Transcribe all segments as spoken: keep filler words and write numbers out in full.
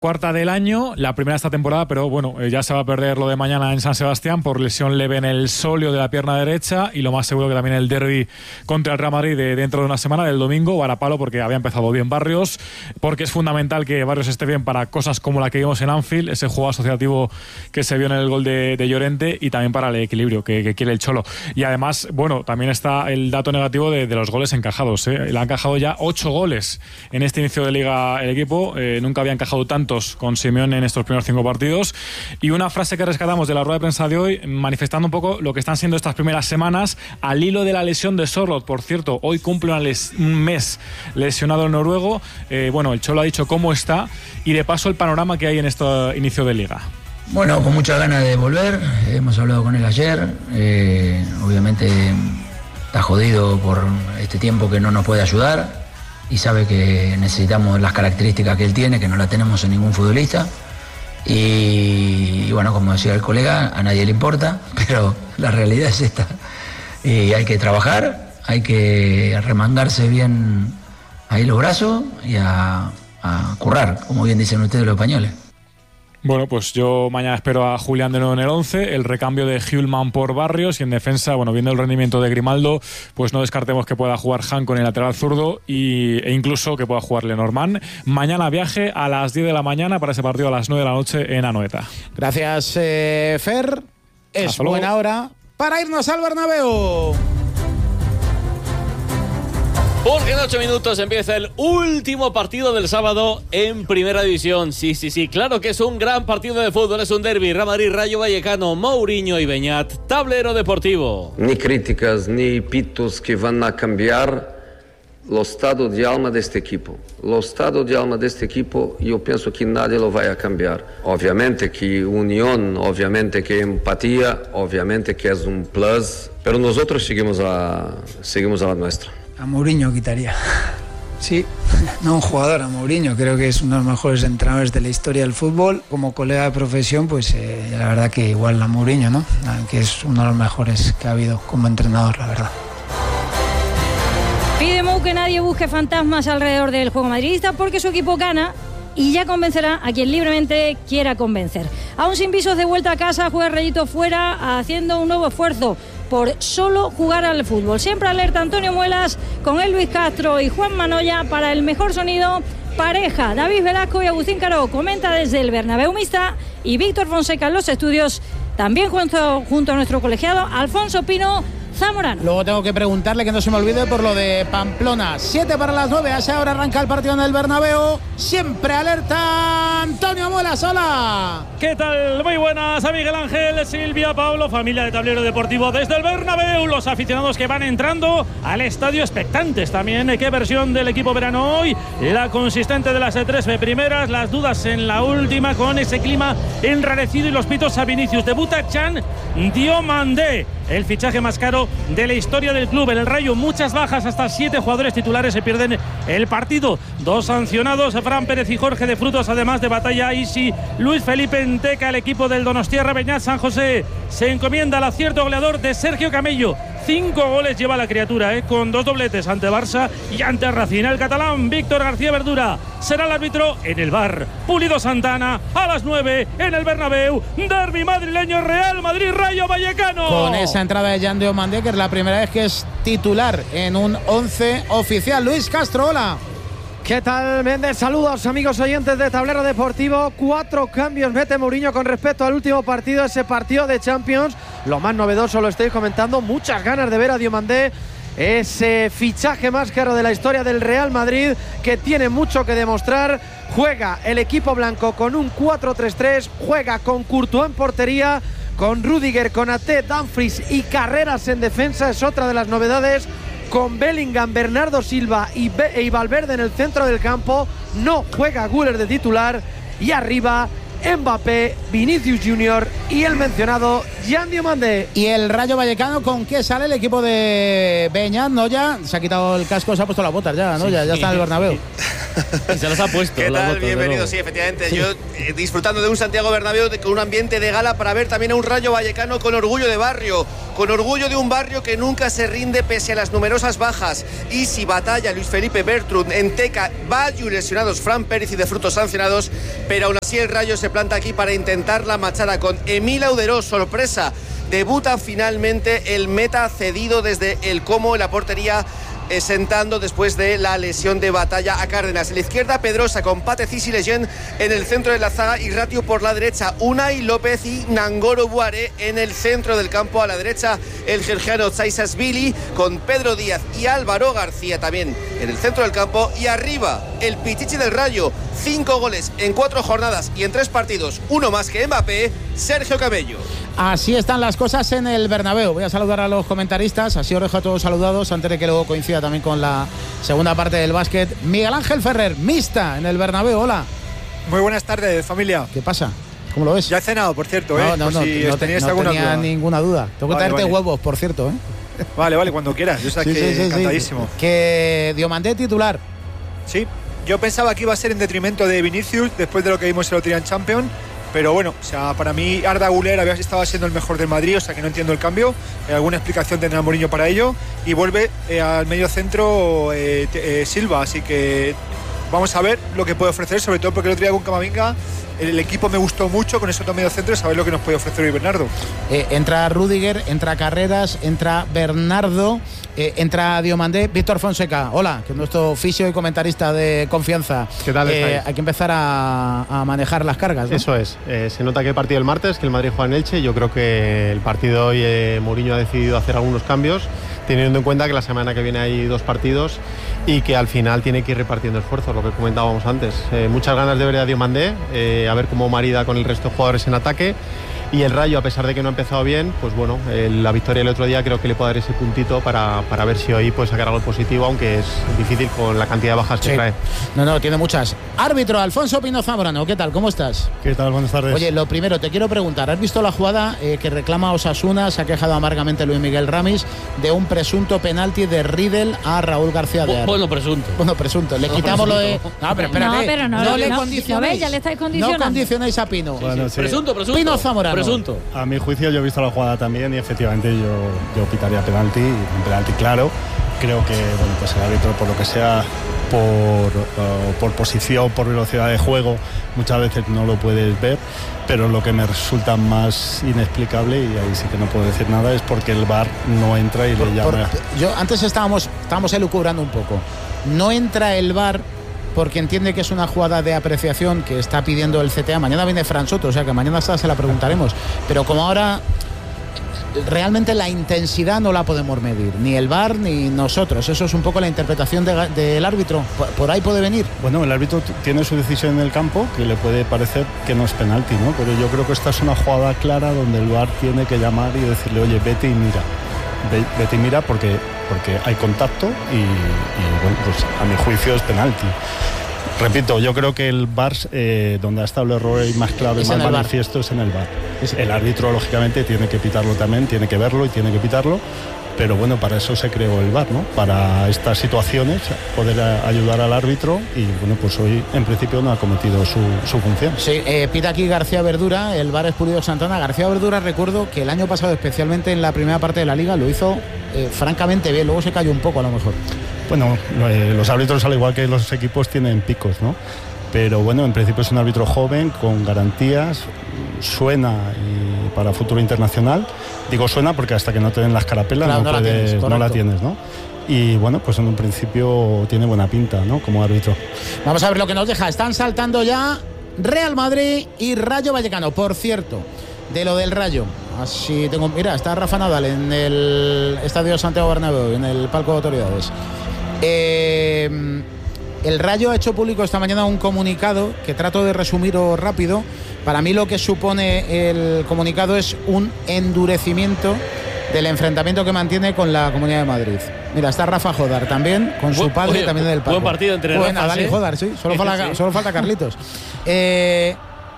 Cuarta del año, la primera de esta temporada, pero bueno, ya se va a perder lo de mañana en San Sebastián por lesión leve en el sóleo de la pierna derecha, y lo más seguro que también el derbi contra el Real Madrid de dentro de una semana, del domingo, varapalo, porque había empezado bien Barrios, porque es fundamental que Barrios esté bien para cosas como la que vimos en Anfield, ese juego asociativo que se vio en el gol de, de Llorente, y también para el equilibrio que, que quiere el Cholo. Y además, bueno, también está el dato negativo de, de los goles encajados, ¿eh? Le han encajado ya ocho goles en este inicio de liga el equipo, eh, nunca había encajado tanto con Simeone en estos primeros cinco partidos. Y una frase que rescatamos de la rueda de prensa de hoy, manifestando un poco lo que están siendo estas primeras semanas al hilo de la lesión de Sørloth. Por cierto, hoy cumple una les- un mes lesionado el noruego. Eh, bueno, el Cholo ha dicho cómo está y de paso el panorama que hay en este inicio de liga. Bueno, con muchas ganas de volver. Hemos hablado con él ayer. Eh, obviamente está jodido por este tiempo que no nos puede ayudar, y sabe que necesitamos las características que él tiene, que no las tenemos en ningún futbolista. Y, y bueno, como decía el colega, a nadie le importa, pero la realidad es esta. Y hay que trabajar, hay que arremangarse bien ahí los brazos y a, a currar, como bien dicen ustedes los españoles. Bueno, pues yo mañana espero a Julián de nuevo en el once, el recambio de Hjulmand por Barrios, y en defensa, bueno, viendo el rendimiento de Grimaldo, pues no descartemos que pueda jugar Han con el lateral zurdo y, e incluso que pueda jugar Lenormand. Mañana viaje a las diez de la mañana para ese partido a las nueve de la noche en Anoeta. Gracias, eh, Fer. Es buena hora para irnos al Bernabéu. Porque en ocho minutos empieza el último partido del sábado en Primera División. Sí, sí, sí, claro que es un gran partido de fútbol. Es un derbi. Real Madrid, Rayo Vallecano, Mourinho y Beñat. Tablero deportivo. Ni críticas, ni pitos que van a cambiar o estado de alma deste equipo. O estado de alma deste equipo, eu penso que nadie lo vai a cambiar. Obviamente que união, obviamente que empatia, obviamente que é um plus, pero nosotros seguimos a, seguimos a la nuestra. A Mourinho quitaría. Sí, no un jugador, a Mourinho. Creo que es uno de los mejores entrenadores de la historia del fútbol. Como colega de profesión, pues eh, la verdad que igual a Mourinho, ¿no? Que es uno de los mejores que ha habido como entrenador, la verdad. Pide Mou que nadie busque fantasmas alrededor del juego madridista porque su equipo gana y ya convencerá a quien libremente quiera convencer. Aún sin visos de vuelta a casa, juega Rayito fuera haciendo un nuevo esfuerzo por solo jugar al fútbol. Siempre alerta Antonio Muelas con el Luis Castro y Juan Manoya para el mejor sonido pareja. David Velasco y Agustín Caro comenta desde el Bernabéu Mista y Víctor Fonseca en los estudios, también junto, junto a nuestro colegiado Alfonso Pino Zamorano. Luego tengo que preguntarle, que no se me olvide, por lo de Pamplona. Siete para las nueve, a esa hora arranca el partido en el Bernabéu. Siempre alerta Antonio Muelas. Hola. ¿Qué tal? Muy buenas a Miguel Ángel, Silvia, Pablo, familia de Tablero Deportivo desde el Bernabéu. Los aficionados que van entrando al estadio expectantes también. ¿Qué versión del equipo verano hoy? La consistente de las tres primeras, las dudas en la última con ese clima enrarecido y los pitos a Vinicius. Debuta Chan Diomandé, el fichaje más caro de la historia del club. En el Rayo, muchas bajas, hasta siete jugadores titulares se pierden el partido. Dos sancionados, Fran Pérez y Jorge de Frutos, además de Batalla, Isi, Luis Felipe Enteca. El equipo del Donostiarra Beñat San José se encomienda al acierto goleador de Sergio Camello. Cinco goles lleva la criatura, ¿eh? Con dos dobletes ante Barça y ante Racing. El catalán Víctor García Verdura será el árbitro en el V A R. Pulido Santana a las nueve en el Bernabéu. Derbi madrileño, Real Madrid Rayo Vallecano. Con esa entrada de Jan Diomandé, que es la primera vez que es titular en un once oficial. Luis Castro, hola. ¿Qué tal, Méndez? Saludos, amigos oyentes de Tablero Deportivo. Cuatro cambios mete Mourinho con respecto al último partido, ese partido de Champions. Lo más novedoso lo estáis comentando, muchas ganas de ver a Diomandé, ese fichaje más caro de la historia del Real Madrid, que tiene mucho que demostrar. Juega el equipo blanco con un cuatro tres tres, juega con Courtois en portería, con Rüdiger, con Ate, Dumfries y Carreras en defensa, es otra de las novedades. Con Bellingham, Bernardo Silva y, Be- y Valverde en el centro del campo. No juega Güler de titular. Y arriba Mbappé, Vinicius Junior y el mencionado Jan Diomande. Y el Rayo Vallecano, ¿con qué sale el equipo de Beñat? ¿No? Ya se ha quitado el casco, se ha puesto las botas ya, ¿no? Sí, ya, ya está en el Bernabéu. Y se los ha puesto. ¿Qué tal? Botas, bienvenido, sí, efectivamente. Sí. Yo eh, disfrutando de un Santiago Bernabéu de, con un ambiente de gala para ver también a un Rayo Vallecano con orgullo de barrio, con orgullo de un barrio que nunca se rinde pese a las numerosas bajas. Isi, Batalla, Luis Felipe Bertrud, Enteca, Bayu lesionados, Fran Pérez y De Frutos sancionados, pero aún así el Rayo se planta aquí para intentar la machada con Emil Auderó, sorpresa. Debuta finalmente el meta cedido desde el Como en la portería, eh, sentando después de la lesión de Batalla a Cárdenas. En la izquierda, Pedrosa con Pate Cisi-Lejeune en el centro de la zaga y Ratio por la derecha. Unai López y Nangolo Buare en el centro del campo. A la derecha, el georgiano Tsaisashvili con Pedro Díaz y Álvaro García también en el centro del campo. Y arriba, el Pichichi del Rayo. Cinco goles en cuatro jornadas y en tres partidos, uno más que Mbappé, Sergio Cabello. Así están las cosas en el Bernabéu. Voy a saludar a los comentaristas, así os dejo a todos saludados antes de que luego coincida también con la segunda parte del básquet. Miguel Ángel Ferrer, mixta en el Bernabéu, hola. Muy buenas tardes, familia. ¿Qué pasa? ¿Cómo lo ves? Ya he cenado, por cierto, ¿eh? No, no, por no, si no, os te, teníais no alguna tenía duda. ninguna duda. Tengo que vale, traerte vale. huevos, por cierto, ¿eh? Vale, vale, cuando quieras. Yo sabes sí, que sí, sí, encantadísimo. Sí. Que Diomandé titular. Sí, yo pensaba que iba a ser en detrimento de Vinicius después de lo que vimos el otro día en Champions. Pero bueno, o sea, para mí Arda Güler había estado siendo el mejor del Madrid, o sea que no entiendo el cambio. Eh, alguna explicación tendrá Mourinho para ello. Y vuelve eh, al medio centro eh, eh, Silva, así que vamos a ver lo que puede ofrecer, sobre todo porque el otro día con Camavinga el, el equipo me gustó mucho con ese otro medio centro, saber lo que nos puede ofrecer hoy Bernardo. Eh, entra Rüdiger, entra Carreras, entra Bernardo, eh, entra Diomandé, Víctor Fonseca, hola, que es nuestro fisio y comentarista de confianza. ¿Qué tal eh, estáis? Hay que empezar a, a manejar las cargas, ¿no? Eso es, eh, se nota que el partido del martes, que el Madrid juega en Elche, yo creo que el partido hoy eh, Mourinho ha decidido hacer algunos cambios, teniendo en cuenta que la semana que viene hay dos partidos y que al final tiene que ir repartiendo esfuerzos, lo que comentábamos antes. Eh, muchas ganas de ver a Diomandé, eh, a ver cómo marida con el resto de jugadores en ataque. Y el Rayo, a pesar de que no ha empezado bien, pues bueno, eh, la victoria el otro día creo que le puede dar ese puntito para, para ver si hoy puede sacar algo positivo, aunque es difícil con la cantidad de bajas que sí. trae. No, no, tiene muchas. Árbitro, Alfonso Pino Zamorano, ¿qué tal? ¿Cómo estás? ¿Qué tal? Buenas tardes. Oye, lo primero, te quiero preguntar, ¿has visto la jugada eh, que reclama Osasuna, se ha quejado amargamente Luis Miguel Ramis, de un presunto penalti de Riedel a Raúl García de Ar? Bueno, presunto. Bueno, presunto. Le no, quitamos presunto. lo de... No, pero espérate. No, pero no, no no, le no, condicionéis. ¿lo ves? Ya le estáis condicionando. No condicionéis a Pino. Bueno, sí. Presunto, presunto. Pino Zamorano. Presunto. A mi juicio yo he visto la jugada también y efectivamente yo, yo pitaría penalti, un penalti claro. Creo que bueno, pues el árbitro, por lo que sea, por, uh, por posición, por velocidad de juego, muchas veces no lo puedes ver, pero lo que me resulta más inexplicable, y ahí sí que no puedo decir nada, es porque el V A R no entra y Por, le llama. por, yo antes estábamos, estábamos elucubrando un poco. No entra el V A R porque entiende que es una jugada de apreciación que está pidiendo el C T A. Mañana viene Fran Soto, o sea que mañana se la preguntaremos. Pero como ahora realmente la intensidad no la podemos medir, ni el V A R ni nosotros. Eso es un poco la interpretación del de, árbitro. Por, por ahí puede venir. Bueno, el árbitro tiene su decisión en el campo, que le puede parecer que no es penalti, ¿no? Pero yo creo que esta es una jugada clara donde el V A R tiene que llamar y decirle, oye, vete y mira. Vete y mira porque, porque hay contacto y, y bueno, pues a mi juicio es penalti. Repito, yo creo que el V A R, eh, donde ha estado el error y más claro y más manifiesto, es en el V A R. El árbitro, lógicamente, tiene que pitarlo también, tiene que verlo y tiene que pitarlo, pero bueno, para eso se creó el V A R, ¿no? Para estas situaciones, poder a, ayudar al árbitro y bueno, pues hoy en principio no ha cometido su, su función. Sí, eh, pita aquí García Verdura, el V A R es Pulido Santana. García Verdura, recuerdo que el año pasado, especialmente en la primera parte de la Liga, lo hizo eh, francamente bien, luego se cayó un poco a lo mejor. Bueno, los árbitros, al igual que los equipos, tienen picos, ¿no? Pero bueno, en principio es un árbitro joven, con garantías, suena y para futuro internacional. Digo suena porque hasta que no te den las carapelas claro, no, no, puedes, la tienes, no la tienes, ¿no? Y bueno, pues en un principio tiene buena pinta, ¿no? Como árbitro. Vamos a ver lo que nos deja. Están saltando ya Real Madrid y Rayo Vallecano. Por cierto, de lo del Rayo, así tengo, mira, está Rafa Nadal en el Estadio Santiago Bernabéu, en el palco de autoridades. Eh, el Rayo ha hecho público esta mañana un comunicado que trato de resumir rápido. Para mí lo que supone el comunicado es un endurecimiento del enfrentamiento que mantiene con la Comunidad de Madrid. Mira, está Rafa Jodar también, con su padre Oye, también del palco. Buen partido entre Buen Rafa, Nadal y ¿eh? Jodar, sí. Solo falta, sí. Solo falta Carlitos. Eh,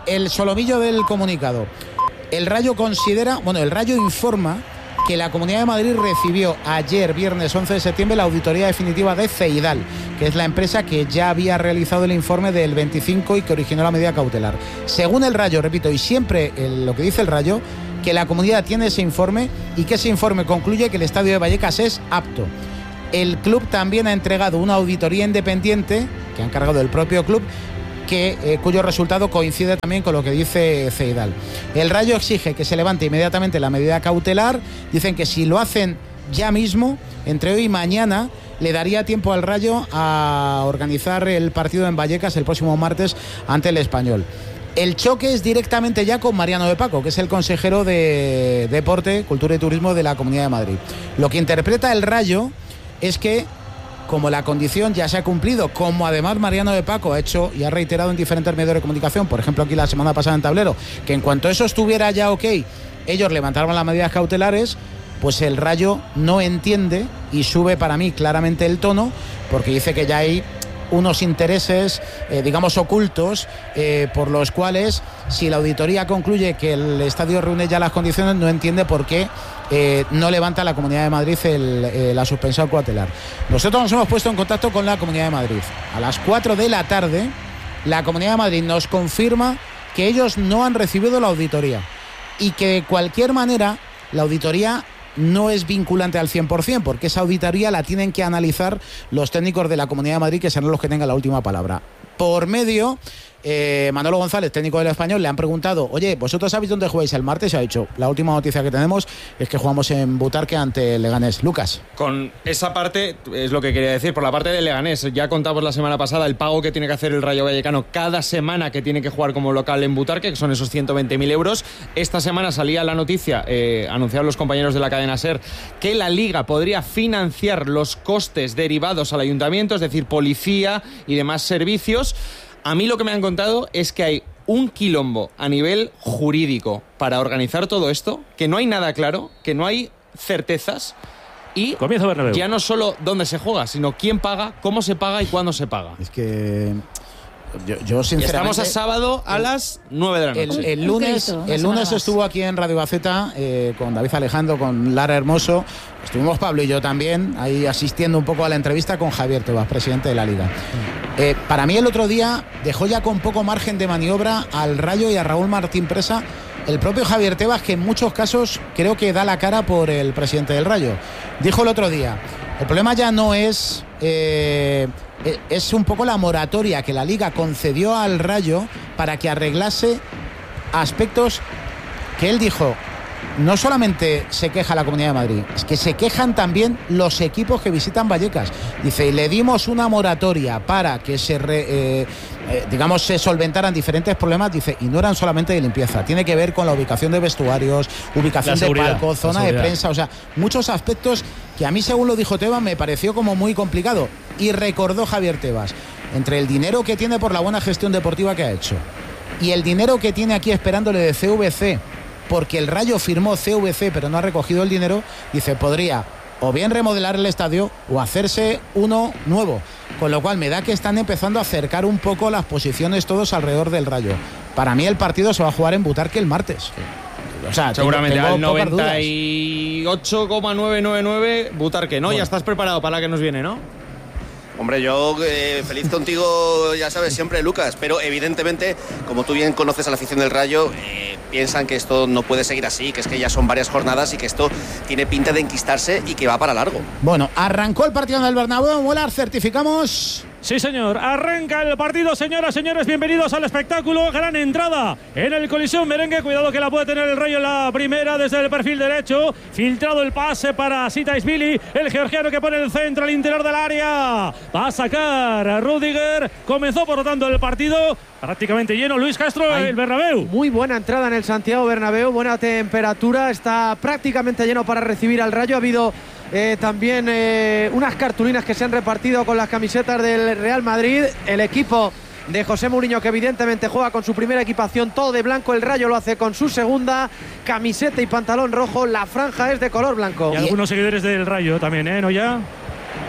el solomillo del comunicado. El Rayo considera, bueno, el Rayo informa que la Comunidad de Madrid recibió ayer, viernes once de septiembre, la auditoría definitiva de Ceidal, que es la empresa que ya había realizado el informe del veinticinco y que originó la medida cautelar. Según el Rayo, repito, y siempre el, lo que dice el Rayo, que la comunidad tiene ese informe y que ese informe concluye que el estadio de Vallecas es apto. El club también ha entregado una auditoría independiente, que ha encargado el propio club, Que, eh, cuyo resultado coincide también con lo que dice Ceidal. El Rayo exige que se levante inmediatamente la medida cautelar. Dicen que si lo hacen ya mismo, entre hoy y mañana, le daría tiempo al Rayo a organizar el partido en Vallecas el próximo martes ante el Español. El choque es directamente ya con Mariano de Paco, que es el consejero de Deporte, Cultura y Turismo de la Comunidad de Madrid. Lo que interpreta el Rayo es que, como la condición ya se ha cumplido, como además Mariano de Paco ha hecho y ha reiterado en diferentes medios de comunicación, por ejemplo aquí la semana pasada en Tablero, que en cuanto eso estuviera ya ok, ellos levantaron las medidas cautelares, pues el Rayo no entiende y sube para mí claramente el tono, porque dice que ya hay unos intereses, eh, digamos, ocultos, eh, por los cuales, si la auditoría concluye que el estadio reúne ya las condiciones, no entiende por qué eh, no levanta la Comunidad de Madrid el, eh, la suspensión cautelar. Nosotros nos hemos puesto en contacto con la Comunidad de Madrid. A las cuatro de la tarde, la Comunidad de Madrid nos confirma que ellos no han recibido la auditoría y que de cualquier manera la auditoría no es vinculante al cien por ciento, porque esa auditoría la tienen que analizar los técnicos de la Comunidad de Madrid, que serán los que tengan la última palabra. Por medio, eh, Manolo González, técnico del Español, le han preguntado: oye, ¿vosotros sabéis dónde jugáis el martes? Y ha dicho: la última noticia que tenemos es que jugamos en Butarque ante Leganés. Lucas. Con esa parte es lo que quería decir. Por la parte de Leganés, ya contamos la semana pasada el pago que tiene que hacer el Rayo Vallecano cada semana que tiene que jugar como local en Butarque, que son esos ciento veinte mil euros. Esta semana salía la noticia, eh, anunciaron los compañeros de la cadena SER, que la Liga podría financiar los costes derivados al ayuntamiento, es decir, policía y demás servicios. A mí lo que me han contado es que hay un quilombo a nivel jurídico para organizar todo esto, que no hay nada claro, que no hay certezas y ya no solo dónde se juega, sino quién paga, cómo se paga y cuándo se paga. Es que yo, yo sinceramente... Estamos a sábado a las nueve de la noche. El, el lunes, el lunes estuvo aquí en Radio Gaceta eh, con David Alejandro, con Lara Hermoso. Estuvimos Pablo y yo también ahí asistiendo un poco a la entrevista con Javier Tebas, presidente de la Liga. Eh, para mí el otro día dejó ya con poco margen de maniobra al Rayo y a Raúl Martín Presa el propio Javier Tebas, que en muchos casos creo que da la cara por el presidente del Rayo. Dijo el otro día: el problema ya no es... Eh, es un poco la moratoria que la Liga concedió al Rayo para que arreglase aspectos que él dijo. No solamente se queja la Comunidad de Madrid, es que se quejan también los equipos que visitan Vallecas. Dice, le dimos una moratoria para que se re, eh, eh, digamos se solventaran diferentes problemas, dice, y no eran solamente de limpieza, tiene que ver con la ubicación de vestuarios, ubicación de palcos, zona de prensa, o sea, muchos aspectos que a mí, según lo dijo Tebas, me pareció como muy complicado. Y recordó Javier Tebas, entre el dinero que tiene por la buena gestión deportiva que ha hecho y el dinero que tiene aquí esperándole de C V C, porque el Rayo firmó C V C pero no ha recogido el dinero, dice, podría o bien remodelar el estadio o hacerse uno nuevo, con lo cual me da que están empezando a acercar un poco las posiciones todos alrededor del Rayo. Para mí el partido se va a jugar en Butarque el martes. O sea, seguramente tengo, tengo al noventa y ocho coma novecientos noventa y nueve Butarque, ¿no? Bueno. Ya estás preparado para la que nos viene, ¿no? Hombre, yo eh, feliz contigo, ya sabes, siempre, Lucas, pero evidentemente, como tú bien conoces a la afición del Rayo, eh, piensan que esto no puede seguir así, que es que ya son varias jornadas y que esto tiene pinta de enquistarse y que va para largo. Bueno, arrancó el partido en el Bernabéu, Molar, certificamos... Sí, señor. Arranca el partido, señoras, señores. Bienvenidos al espectáculo. Gran entrada en el Coliseum Merengue. Cuidado que la puede tener el Rayo en la primera desde el perfil derecho. Filtrado el pase para Sitais-Vili, el georgiano que pone el centro al interior del área. Va a sacar a Rudiger. Comenzó, por lo tanto, el partido prácticamente lleno. Luis Castro, Hay el Bernabéu. Muy buena entrada en el Santiago Bernabéu. Buena temperatura. Está prácticamente lleno para recibir al Rayo. Ha habido... Eh, también eh, unas cartulinas que se han repartido con las camisetas del Real Madrid. El equipo de José Mourinho, que evidentemente juega con su primera equipación todo de blanco. El Rayo lo hace con su segunda, camiseta y pantalón rojo. La franja es de color blanco. Y algunos seguidores del Rayo también, ¿eh? ¿No ya?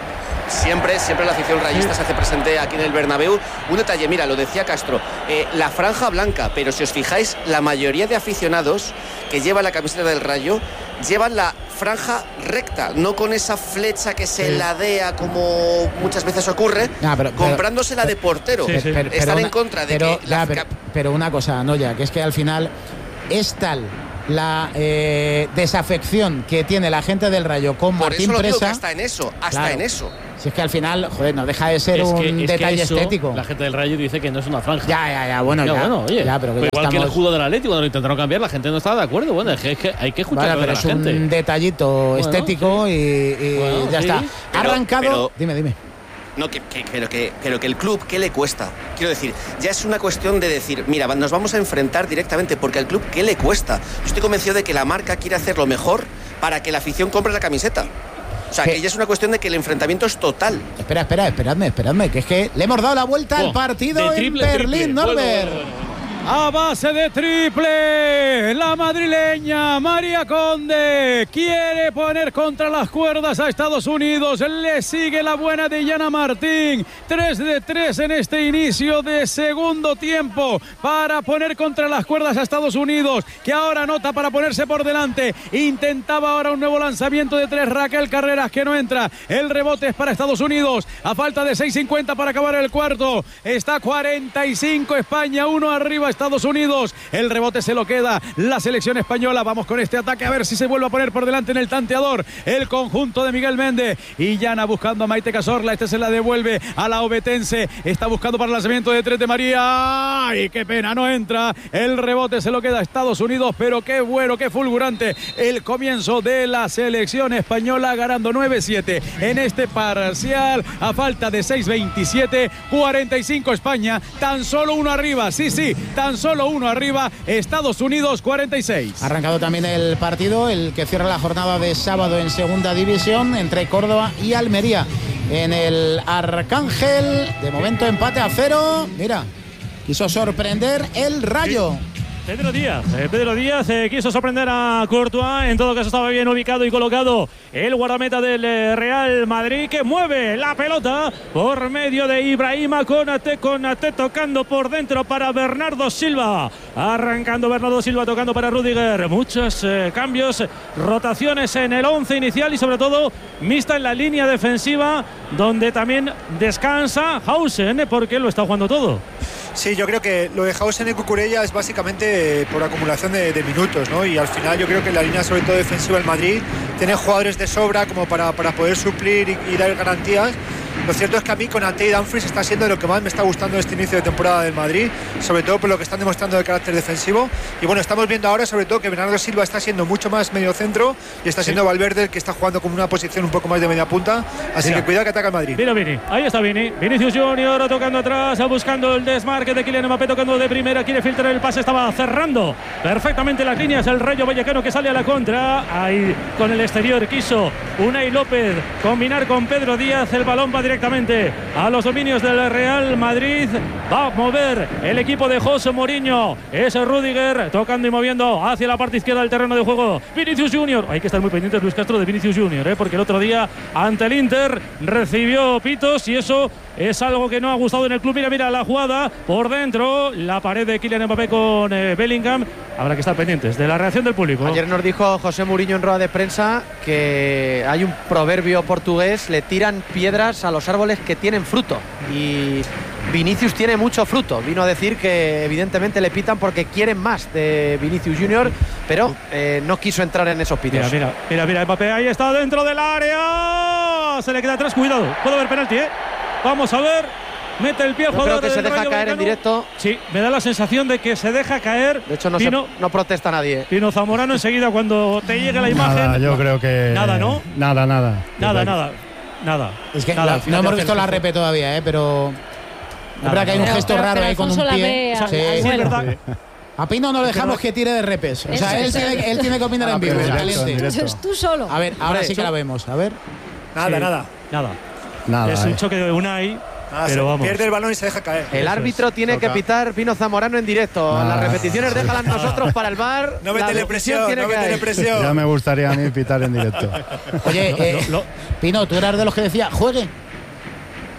Siempre, siempre la afición rayista sí. se hace presente aquí en el Bernabéu. Un detalle, mira, lo decía Castro, eh, la franja blanca, pero si os fijáis, la mayoría de aficionados que llevan la camiseta del Rayo llevan la franja recta, no con esa flecha que se sí. ladea como muchas veces ocurre, no, pero, comprándose la de portero. Sí, sí. Pero, pero Están una, en contra de pero, que... Ya, la... pero, pero una cosa, Noya, que es que al final es tal la eh, desafección que tiene la gente del Rayo con Por Martín eso lo Presa. digo que hasta en eso, hasta claro. en eso. Si es que al final, joder, no deja de ser es un que, es detalle que eso, estético. La gente del Rayo dice que no es una franja. Ya, ya, ya, bueno, ya. ya, bueno, oye, ya, pero que pues ya igual estamos... que el escudo del Atlético, cuando lo intentaron cambiar, la gente no estaba de acuerdo. Bueno, es que, es que hay que escuchar vale, a pero la es gente. un detallito bueno, estético sí. y, y bueno, ya sí. está. Pero, Arrancado. Pero, dime, dime. No, que, que, pero, que, pero que el club, ¿qué le cuesta? Quiero decir, ya es una cuestión de decir, mira, nos vamos a enfrentar directamente, porque al club, ¿qué le cuesta? Yo estoy convencido de que la marca quiere hacer lo mejor para que la afición compre la camiseta. O sea, ¿Qué? que ya es una cuestión de que el enfrentamiento es total. Espera, espera, esperadme, esperadme, que es que le hemos dado la vuelta oh, al partido triple, en Berlín, triple. Norbert. Bueno, bueno, bueno. A base de triple, la madrileña María Conde quiere poner contra las cuerdas a Estados Unidos. Le sigue la buena de Yana Martín. tres de tres en este inicio de segundo tiempo para poner contra las cuerdas a Estados Unidos, que ahora anota para ponerse por delante. Intentaba ahora un nuevo lanzamiento de tres, Raquel Carreras, que no entra. El rebote es para Estados Unidos a falta de seis cincuenta para acabar el cuarto. Está cuarenta y cinco España, uno arriba Estados Unidos. El rebote se lo queda la selección española. Vamos con este ataque a ver si se vuelve a poner por delante en el tanteador el conjunto de Miguel Méndez. Y Yana buscando a Maite Cazorla. Este se la devuelve a la obetense. Está buscando para el lanzamiento de tres de María. ¡Ay, qué pena! No entra. El rebote se lo queda a Estados Unidos. Pero qué bueno, qué fulgurante el comienzo de la selección española, ganando nueve siete en este parcial a falta de seis veintisiete. cuarenta y cinco España. Tan solo uno arriba. Sí, sí. Tan Tan solo uno arriba, Estados Unidos cuarenta y seis. Ha arrancado también el partido, el que cierra la jornada de sábado en segunda división entre Córdoba y Almería. En el Arcángel, de momento empate a cero. Mira, quiso sorprender el Rayo. Sí. Pedro Díaz, eh, Pedro Díaz eh, quiso sorprender a Courtois, en todo caso estaba bien ubicado y colocado el guardameta del eh, Real Madrid, que mueve la pelota por medio de Ibrahima Konaté, Konaté tocando por dentro para Bernardo Silva, arrancando Bernardo Silva, tocando para Rudiger. Muchos eh, cambios, rotaciones en el once inicial y sobre todo mixta en la línea defensiva, donde también descansa Hausen, porque lo está jugando todo. Sí, yo creo que lo de Hausen y Cucurella es básicamente por acumulación de, de minutos, ¿no? Y al final yo creo que la línea, sobre todo defensiva del Madrid, tiene jugadores de sobra como para, para poder suplir y, y dar garantías. Lo cierto es que a mí Konaté y Dumfries está siendo lo que más me está gustando este inicio de temporada del Madrid, sobre todo por lo que están demostrando de carácter defensivo. Y bueno, estamos viendo ahora sobre todo que Bernardo Silva está siendo mucho más mediocentro y está siendo sí. Valverde el que está jugando como una posición un poco más de media punta. Así mira. que cuidado que ataca el Madrid. Mira Vini, ahí está Vini, Vinicius Junior tocando atrás, buscando el desmarque de Kylian Mbappé, tocando de primera, quiere filtrar el pase, estaba cerrando perfectamente las líneas el Rayo Vallecano, que sale a la contra. Ahí con el exterior quiso Unai López combinar con Pedro Díaz, el balón va directamente a los dominios del Real Madrid. Va a mover el equipo de José Mourinho, es Rudiger tocando y moviendo hacia la parte izquierda del terreno de juego. Vinicius Junior, hay que estar muy pendientes, Luis Castro, de Vinicius Junior, ¿eh? porque el otro día ante el Inter recibió pitos y eso es algo que no ha gustado en el club. Mira, mira la jugada por dentro, la pared de Kylian Mbappé con eh, Bellingham. Habrá que estar pendientes de la reacción del público. Ayer nos dijo José Mourinho en rueda de prensa que hay un proverbio portugués: le tiran piedras a los árboles que tienen fruto, y Vinicius tiene mucho fruto. Vino a decir que evidentemente le pitan porque quieren más de Vinicius Junior, pero eh, no quiso entrar en esos pitos. Mira, mira, mira, mira, Mbappé ahí está dentro del área, se le queda atrás, cuidado, puede haber penalti, ¿eh? Vamos a ver, mete el pie al jugador. Creo que se deja Rayo caer Vallecano. En directo. Sí, me da la sensación de que se deja caer. De hecho no, Pino, se, no protesta nadie. Pino Zamorano enseguida cuando te llegue la imagen. Nada, yo creo que nada, ¿no? Nada, nada. Nada, nada. Nada. Es que nada, la, no hemos visto la repe todavía, ¿eh? pero es verdad que hay un pero, gesto pero, raro pero ahí con un pie. Al, sí, al sí, es verdad. Sí. A Pino no le dejamos que tire de repes. O sea, él tiene, él tiene que opinar en vivo. Eso es tú solo. A ver, ahora sí que la vemos. A ver. Nada, sí. nada. Nada. Nada. Es eh. un choque de Unai. Ah, pero vamos. Pierde el balón y se deja caer. El árbitro tiene Toca. que pitar Pino Zamorano en directo. Ah. Las repeticiones déjalas nosotros para el V A R. No métele presión, tiene no que métele presión. Ya me gustaría a mí pitar en directo. Oye, eh, Pino, tú eras de los que decía, juegue.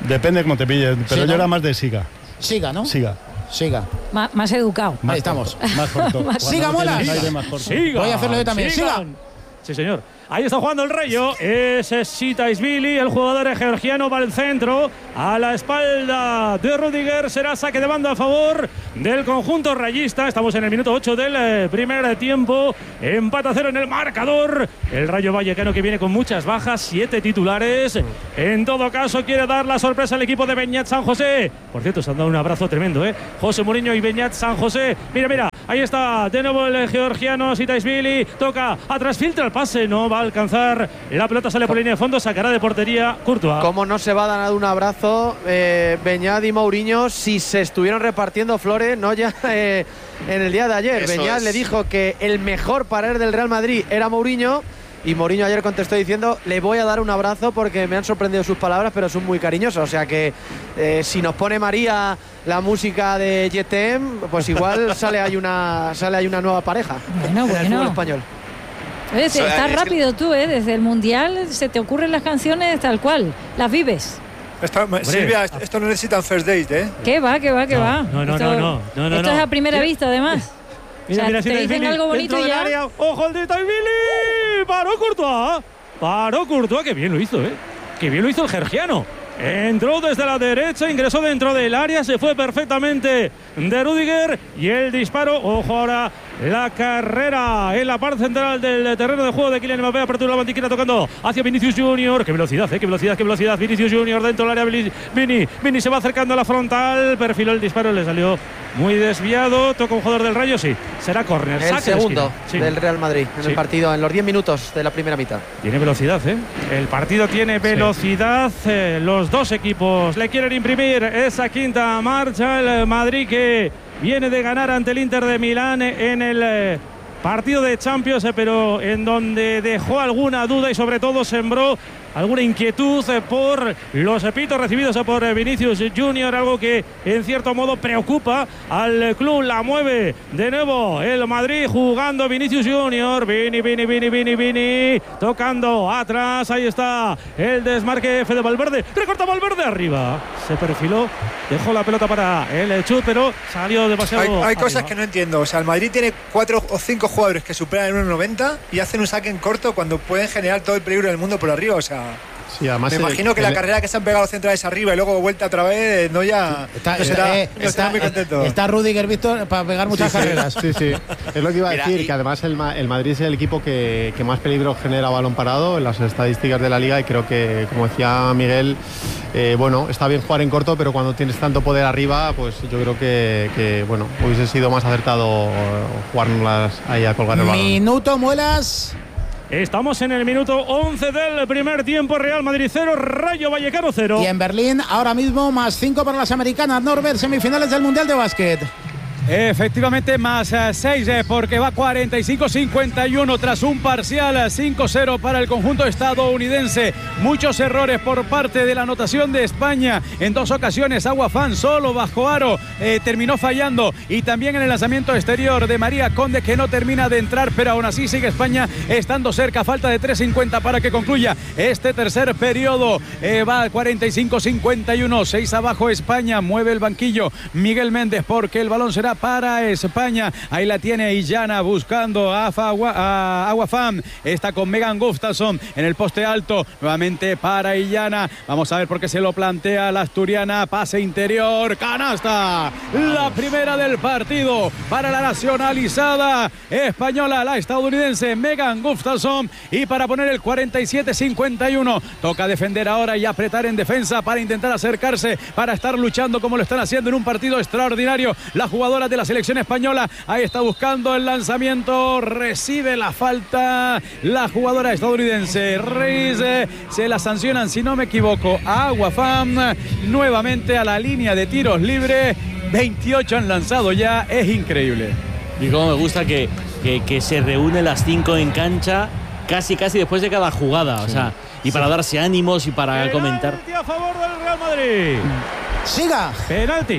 Depende cómo te pilles, pero Sí, yo ¿no? era más de Siga. Siga, ¿no? Siga. Siga. Má- más educado. Ahí estamos. Más corto. Más- Siga, mola. Siga. Voy a hacerlo yo también. Siga. Sigan. Sí, señor. Ahí está jugando el Rayo. Ese es Sitaisvili, el jugador georgiano, va al centro. A la espalda de Rudiger. Será saque de banda a favor del conjunto rayista. Estamos en el minuto ocho del eh, primer tiempo. Empate a cero en el marcador. El Rayo Vallecano, que viene con muchas bajas, siete titulares. En todo caso, quiere dar la sorpresa al equipo de Beñat San José. Por cierto, se han dado un abrazo tremendo, ¿eh? José Mourinho y Beñat San José. Mira, mira. Ahí está de nuevo el georgiano Sitaisvili. Toca atrás, filtra el pase. No va a alcanzar. La pelota sale por línea de fondo. Sacará de portería Courtois. Como no se va a dar un abrazo, eh, Beñat y Mourinho, si se estuvieron repartiendo flores, no ya eh, en el día de ayer. Eso Beñat es. le dijo que el mejor para él del Real Madrid era Mourinho. Y Mourinho ayer contestó diciendo: le voy a dar un abrazo porque me han sorprendido sus palabras, pero son muy cariñosos. O sea que eh, si nos pone María la música de G T M, pues igual sale ahí una sale ahí una nueva pareja Bueno, en el bueno. fútbol español. Oye, Eso, estás es que- rápido tú, ¿eh? Desde el Mundial se te ocurren las canciones tal cual. Las vives. Esto, Silvia, esto, esto no necesitan first date, ¿eh? ¿Qué va, qué va, qué No, va? no, no, Esto, no, no, no, no, Esto no. es a primera Mira. vista, además. Mira, O sea, mira, te dicen Sitaisvili, algo bonito dentro y del ya. área. ¡Ojo el de Sitaisvili! ¡Paró Courtois! ¡Paró Courtois! ¡Qué bien lo hizo, eh! ¡Qué bien lo hizo el georgiano! Entró desde la derecha, ingresó dentro del área, se fue perfectamente de Rudiger y el disparo. Ojo ahora la carrera en la parte central del terreno de juego de Kylian Mbappé. Apertura la bandiquera tocando hacia Vinicius Junior. ¡Qué velocidad, eh! ¡Qué velocidad, qué velocidad! Vinicius Junior dentro del área. Vini, Vini se va acercando a la frontal. Perfiló el disparo, le salió muy desviado. Toca un jugador del Rayo, sí. Será córner. El saque de segundo esquina. Sí. del Real Madrid en Sí. el partido, en los diez minutos de la primera mitad. Tiene velocidad, ¿eh? El partido tiene velocidad. Eh, los dos equipos le quieren imprimir esa quinta marcha. El Madrid, que viene de ganar ante el Inter de Milán en el eh, partido de Champions, eh, pero en donde dejó alguna duda y sobre todo sembró alguna inquietud eh, por los pitos recibidos eh, por eh, Vinicius Junior, algo que en cierto modo preocupa al club. La mueve de nuevo el Madrid, jugando Vinicius Junior. Vini, Vini, Vini, Vini, Vini, tocando atrás. Ahí está el desmarque Fede Valverde. Recorta Valverde arriba. Se perfiló, dejó la pelota para el chut, pero salió demasiado. Hay, hay arriba. cosas que no entiendo. O sea, el Madrid tiene cuatro o cinco jugadores que superan el uno noventa y hacen un saque en corto cuando pueden generar todo el peligro del mundo por arriba. O sea, Sí, además me el- imagino que el- la carrera que se han pegado los centrales arriba y luego vuelta otra vez, no ya Está, no será, eh, no será está, muy contento. está Rudiger, Víctor, para pegar muchas Sí, sí, carreras. Sí, sí. Es lo que iba a Mira, decir, y- que además el, Ma- el Madrid es el equipo que, que más peligro genera a balón parado en las estadísticas de la liga, y creo que, como decía Miguel, eh, bueno, está bien jugar en corto, pero cuando tienes tanto poder arriba, pues yo creo que, que, bueno, hubiese sido más acertado jugárnoslas ahí a colgar el balón. Minuto, Muelas. Estamos en el minuto once del primer tiempo. Real Madrid cero, Rayo Vallecano cero. Y en Berlín, ahora mismo, más cinco para las americanas. Norbert, semifinales del Mundial de Básquet. Efectivamente, más seis, eh, porque va cuarenta y cinco cincuenta y uno tras un parcial cinco cero para el conjunto estadounidense. Muchos errores por parte de la anotación de España. En dos ocasiones, Aguafán solo bajo aro eh, terminó fallando. Y también en el lanzamiento exterior de María Conde, que no termina de entrar, pero aún así sigue España estando cerca. Falta de tres cincuenta para que concluya este tercer periodo. Eh, va cuarenta y cinco cincuenta y uno, seis abajo España. Mueve el banquillo Miguel Méndez, porque el balón será para España. Ahí la tiene Illana buscando a, Fagua, a Aguafam. Está con Megan Gustafsson en el poste alto. Nuevamente para Illana. Vamos a ver por qué se lo plantea la asturiana. Pase interior. Canasta. La primera del partido para la nacionalizada española, la estadounidense Megan Gustafsson. Y para poner el cuarenta y siete cincuenta y uno. Toca defender ahora y apretar en defensa para intentar acercarse, para estar luchando como lo están haciendo en un partido extraordinario. La jugadora de la selección española, ahí está buscando el lanzamiento, recibe la falta la jugadora estadounidense Reis. Se la sancionan, si no me equivoco, a Aguafam. Nuevamente a la línea de tiros libre. veintiocho han lanzado ya, es increíble. Y cómo me gusta que, que, que se reúnen las cinco en cancha casi casi después de cada jugada, o sea, y para darse ánimos y para comentar. Penalti a favor del Real Madrid. Siga. Penalti.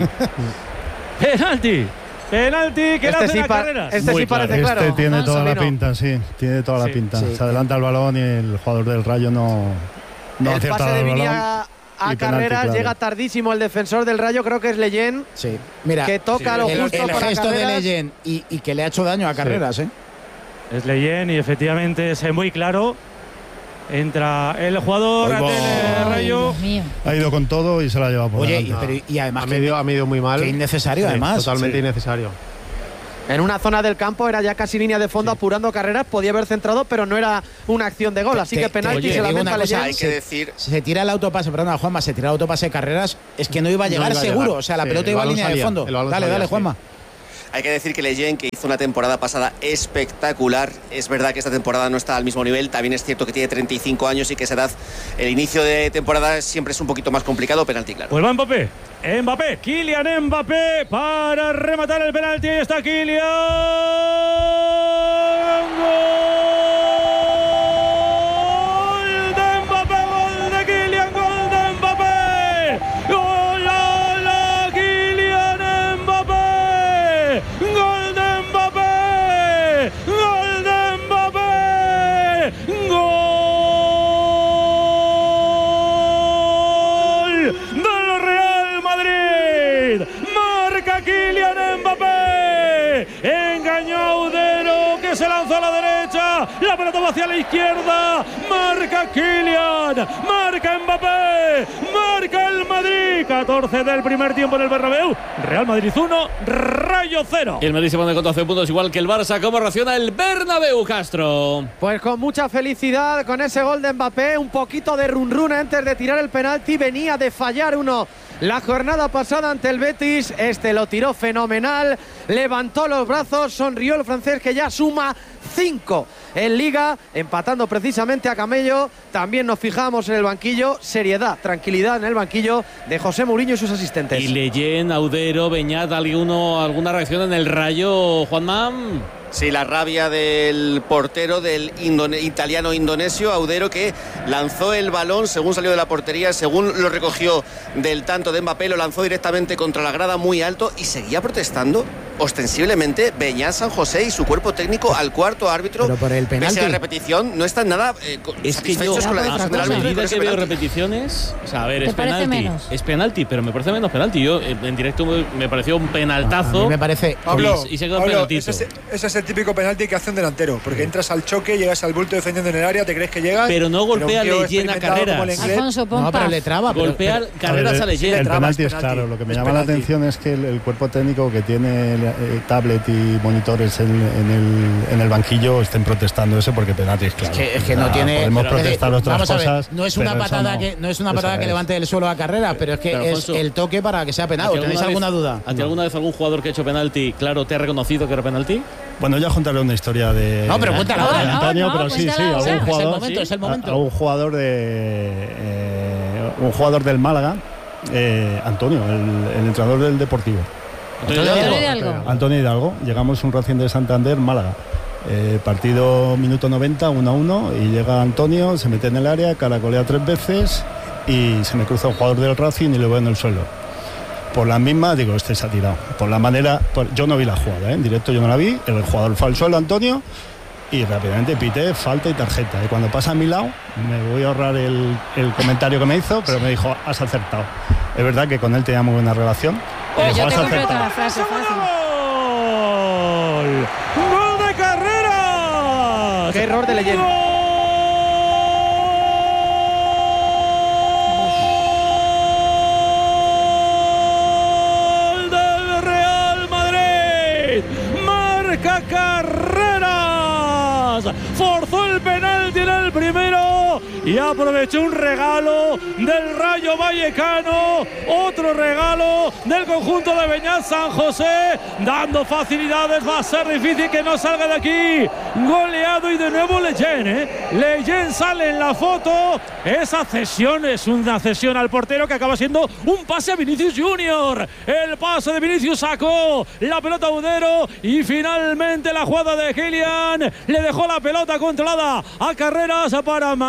Penalti. Penalti que Este le hace sí las pa- carreras. este Muy sí parece claro. claro. Este tiene toda la Mansolino. pinta, sí, tiene toda Sí, la pinta. sí. Se adelanta el balón y el jugador del Rayo no, no el acierta pase de el Vini balón. a, a Y penalti, Carreras, claro. llega tardísimo el defensor del Rayo, creo que es Leyen. Sí, mira, que toca lo el, justo el para gesto Carreras. de Leyen y, y que le ha hecho daño a Carreras, ¿eh? Es Leyen y efectivamente es muy claro. Entra el jugador Ay, del eh, Rayo. Ha ido con todo y se la ha llevado por Oye, delante. y, pero, y además Ha que, medido, ha medido muy mal. que innecesario, Sí, además. Totalmente Sí. innecesario. En una zona del campo era ya casi línea de fondo, apurando Carreras, podía haber centrado, pero no era una acción de gol, así Te- que te- penalti oye, se la digo lamenta una cosa, Leyen. Hay que decir. Se tira el autopase, perdona, Juanma, se tira el autopase de Carreras, es que no iba a llegar No iba a seguro, llegar. o sea, la Sí, pelota el iba a balón línea de salía, fondo. el balón Dale, salía, dale, sí. Juanma. Hay que decir que Leyen, que hizo una temporada pasada espectacular, es verdad que esta temporada no está al mismo nivel, también es cierto que tiene treinta y cinco años y que esa edad, el inicio de temporada siempre es un poquito más complicado, penalti claro. Pues va Mbappé. Mbappé, Kylian Mbappé para rematar el penalti. Ahí está Kylian. Gol de Mbappé, gol de Kylian, gol de Mbappé. Gol, la, la, Kylian Mbappé. Gol de Mbappé. Gol de Mbappé. Gol del Real Madrid. Marca Kylian Mbappé. Engañó a Audero, que se lanzó a la derecha. La pelota va hacia la izquierda. Marca Kylian. Marca Mbappé. Marca el Madrid. catorce del primer tiempo en el Bernabéu. Real Madrid uno, Rayo cero. Y el Madrid se pone con doce puntos, igual que el Barça. ¿Cómo reacciona el Bernabéu, Castro? Pues con mucha felicidad con ese gol de Mbappé, un poquito de run run antes de tirar el penalti, venía de fallar uno la jornada pasada ante el Betis, este lo tiró fenomenal, levantó los brazos, sonrió el francés que ya suma cinco en Liga, empatando precisamente a Camello. También nos fijamos en el banquillo, seriedad, tranquilidad en el banquillo de José Mourinho y sus asistentes. Y Leyen, Audero, Beñat, ¿alguno, ¿alguna reacción en el Rayo, Juanma? Sí, la rabia del portero del indone- italiano indonesio, Audero, que lanzó el balón según salió de la portería, según lo recogió del tanto de Mbappé, lo lanzó directamente contra la grada muy alto y seguía protestando ostensiblemente Beñat San José y su cuerpo técnico al cuarto árbitro. Pero por el penalti. Pese a la repetición, no están nada eh, co- Es que yo, satisfechos con la decisión del a árbitro. y con medida ese que veo penalti. repeticiones, o sea, a ver, ¿Te es parece penalti, menos? es penalti, pero me parece menos penalti. Yo eh, en directo me, me pareció un penaltazo. A mí me parece. Pablo, y, y se quedó Pablo, penaltito. ese, es, ese es el típico penalti que hace un delantero, porque entras al choque, llegas al bulto defendiendo en el área, te crees que llegas. Pero no golpea un tío Leyen a experimentado como Carreras. Lenglet- Alfonso, pon No, pero paz. le traba. pero- Golpear pero- Carreras A a ver, Leyen. el traba, penalti es es penalti. claro. Lo que me Es llama la penalti. atención es que el, el cuerpo técnico que tiene el, eh, tablet y monitores en, en el, en el banquillo estén protestando eso porque penalti es claro. Es que, es que O no sea, tiene. Podemos pero es que, protestar otras vamos a ver, cosas. no es una pero eso patada no. que no es una Eso patada que es. levante del suelo a Carreras, pero es que Pero, es Alfonso, el toque para que sea ¿A penal. ti ¿Tenéis alguna alguna vez- duda? ¿A ti alguna vez algún jugador que ha hecho penalti, claro, te ha reconocido que era penalti? Bueno, ya contaré una historia de, No, pero cuéntala de ahora. Antonio, No, no, pero sí, sí, cuéntala algún ahora. Es el jugador, momento, es el a- momento. a un jugador de eh, un jugador del Málaga, eh, Antonio, el, el entrenador del Deportivo. Antonio Antonio Hidalgo. Hidalgo. Antonio Hidalgo. Llegamos un Racing de Santander, Málaga. Eh, partido minuto noventa, uno a uno, y llega Antonio, se mete en el área, caracolea tres veces y se me cruza un jugador del Racing y lo veo en el suelo. Por las mismas, digo, este se ha tirado. Por la manera, por- yo no vi la jugada, ¿eh? En directo yo no la vi. El jugador fue al suelo, Antonio, y rápidamente pité, falta y tarjeta. Y cuando pasa a mi lado, me voy a ahorrar el, el comentario que me hizo, pero me dijo, has acertado. Es verdad que con él tenía muy buena relación. Y Pero dijo, yo "Has te completo acertado". la frase fácil. ¡Gol! ¡Gol de Carreras! Qué error de Leyen. ¡Gol del Real Madrid! ¡Marca Carreras! Forzó el penalti en el primero y aprovechó un regalo del Rayo Vallecano, otro regalo del conjunto de Beñat San José, dando facilidades. Va a ser difícil que no salga de aquí. Goleado y de nuevo Leyen, ¿eh? Leyen sale en la foto. Esa cesión es una cesión al portero que acaba siendo un pase a Vinicius Junior. El pase de Vinicius sacó la pelota a Audero y finalmente la jugada de Kylian le dejó la pelota controlada a Carreras para marcar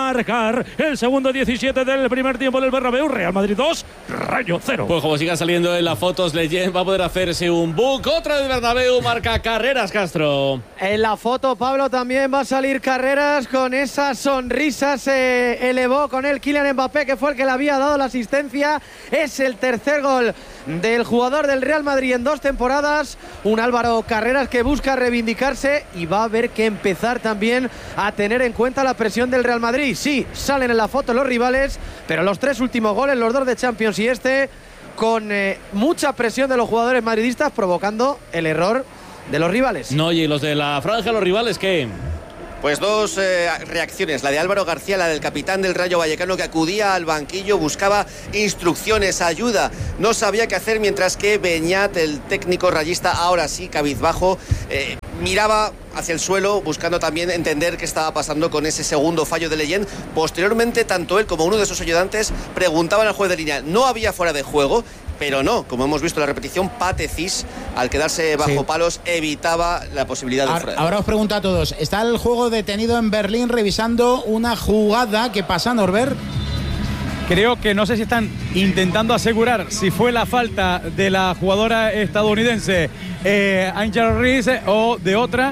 marcar el segundo diecisiete del primer tiempo del Bernabéu. Real Madrid dos, Rayo cero. Pues como siga saliendo en las fotos, Leyen va a poder hacerse un book. Otra del Bernabéu, marca Carreras Castro. En la foto, Pablo, también va a salir Carreras con esa sonrisa. Se elevó con él Kylian Mbappé, que fue el que le había dado la asistencia. Es el tercer gol del jugador del Real Madrid en dos temporadas. Un Álvaro Carreras que busca reivindicarse y va a haber que empezar también a tener en cuenta la presión del Real Madrid. Sí, salen en la foto los rivales, pero los tres últimos goles, los dos de Champions y este, con eh, mucha presión de los jugadores madridistas, provocando el error de los rivales. No, y los de la franja, los rivales, ¿qué? Pues dos eh, reacciones, la de Álvaro García, la del capitán del Rayo Vallecano, que acudía al banquillo, buscaba instrucciones, ayuda, no sabía qué hacer, mientras que Beñat, el técnico rayista, ahora sí, cabizbajo, eh, miraba hacia el suelo, buscando también entender qué estaba pasando con ese segundo fallo de Leyen. Posteriormente, tanto él como uno de sus ayudantes preguntaban al juez de línea, no había fuera de juego, pero no, como hemos visto en la repetición, Pate Cis, al quedarse bajo sí. palos, evitaba la posibilidad de fuera. Ahora os pregunto a todos, ¿está el juego detenido en Berlín revisando una jugada que pasa, Norbert? Creo que no sé si están intentando asegurar si fue la falta de la jugadora estadounidense eh, Angel Reese o de otra.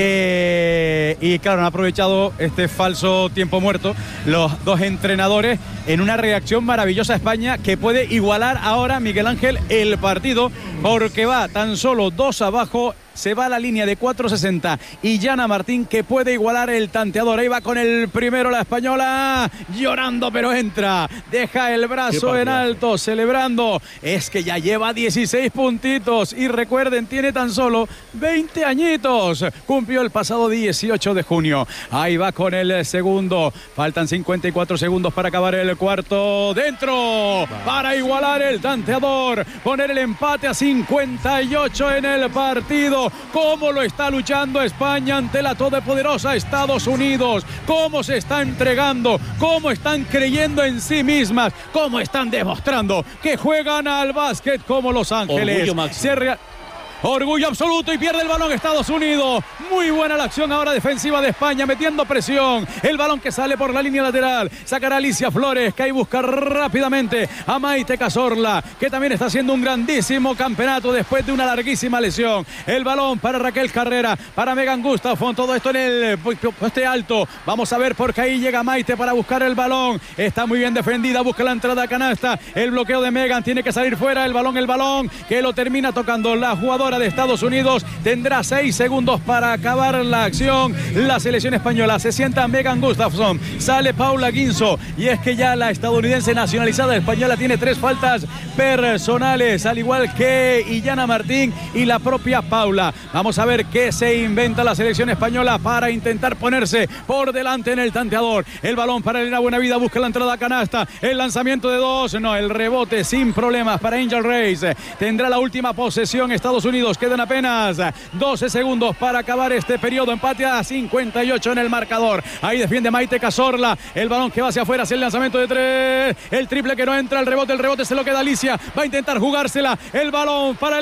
Eh, y claro, han aprovechado este falso tiempo muerto los dos entrenadores en una reacción maravillosa a España, que puede igualar ahora, Miguel Ángel, el partido, porque va tan solo dos abajo. Se va a la línea de cuatro sesenta y Yana Martín, que puede igualar el tanteador. Ahí va con el primero la española, llorando pero entra, deja el brazo en alto, celebrando. Es que ya lleva dieciséis puntitos y recuerden, tiene tan solo veinte añitos. Cumplió el pasado dieciocho de junio. Ahí va con el segundo. Faltan cincuenta y cuatro segundos para acabar el cuarto. Dentro, para igualar el tanteador, poner el empate a cincuenta y ocho en el partido. Cómo lo está luchando España ante la todopoderosa Estados Unidos, cómo se está entregando, cómo están creyendo en sí mismas, cómo están demostrando que juegan al básquet como Los Ángeles. Orgullo, Orgullo absoluto, y pierde el balón Estados Unidos. Muy buena la acción ahora defensiva de España, metiendo presión. El balón que sale por la línea lateral. Sacará Alicia Flores, que ahí busca rápidamente a Maite Cazorla, que también está haciendo un grandísimo campeonato después de una larguísima lesión. El balón para Raquel Carrera, para Megan Gustafson. Todo esto en el poste alto. Vamos a ver, porque ahí llega Maite para buscar el balón. Está muy bien defendida, busca la entrada a canasta. El bloqueo de Megan, tiene que salir fuera. El balón, el balón, que lo termina tocando la jugadora de Estados Unidos. Tendrá seis segundos para acabar la acción. La selección española, se sienta Megan Gustafson, sale Paula Guinzo, y es que ya la estadounidense nacionalizada española tiene tres faltas personales, al igual que Illana Martín y la propia Paula. Vamos a ver qué se inventa la selección española para intentar ponerse por delante en el tanteador. El balón para Elena Buenavida, busca la entrada a canasta, el lanzamiento de dos, no, el rebote sin problemas para Angel Reese. Tendrá la última posesión Estados Unidos. Quedan apenas doce segundos para acabar este periodo. Empate a cincuenta y ocho en el marcador. Ahí defiende Maite Cazorla. El balón que va hacia afuera, hacia el lanzamiento de tres. El triple que no entra, el rebote, el rebote se lo queda Alicia. Va a intentar jugársela. El balón para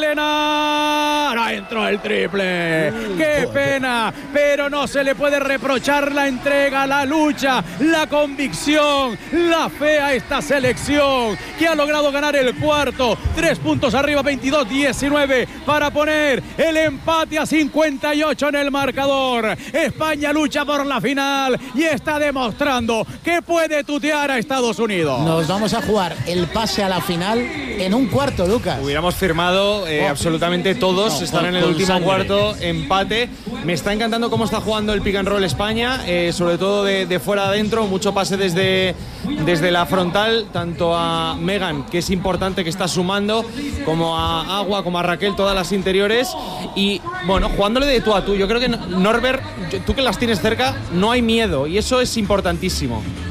Elena. No entró el triple. Mm, ¡Qué pena! Pero no se le puede reprochar la entrega, la lucha, la convicción, la fe a esta selección, que ha logrado ganar el cuarto. Tres puntos arriba, veintidós diecinueve para poner el empate a cincuenta y ocho en el marcador. España lucha por la final y está demostrando que puede tutear a Estados Unidos. Nos vamos a jugar el pase a la final en un cuarto, Lucas. Hubiéramos firmado eh, oh. absolutamente todos. No, están en el último sangre. cuarto, empate. Me está encantando cómo está jugando el pick and roll España, eh, sobre todo de, de fuera adentro, mucho pase desde, desde la frontal, tanto a Megan, que es importante, que está sumando, como a Agua, como a Raquel, todas las interiores, y bueno, jugándole de tú a tú. Yo creo que Norbert, tú que las tienes cerca, no hay miedo, y eso es importantísimo.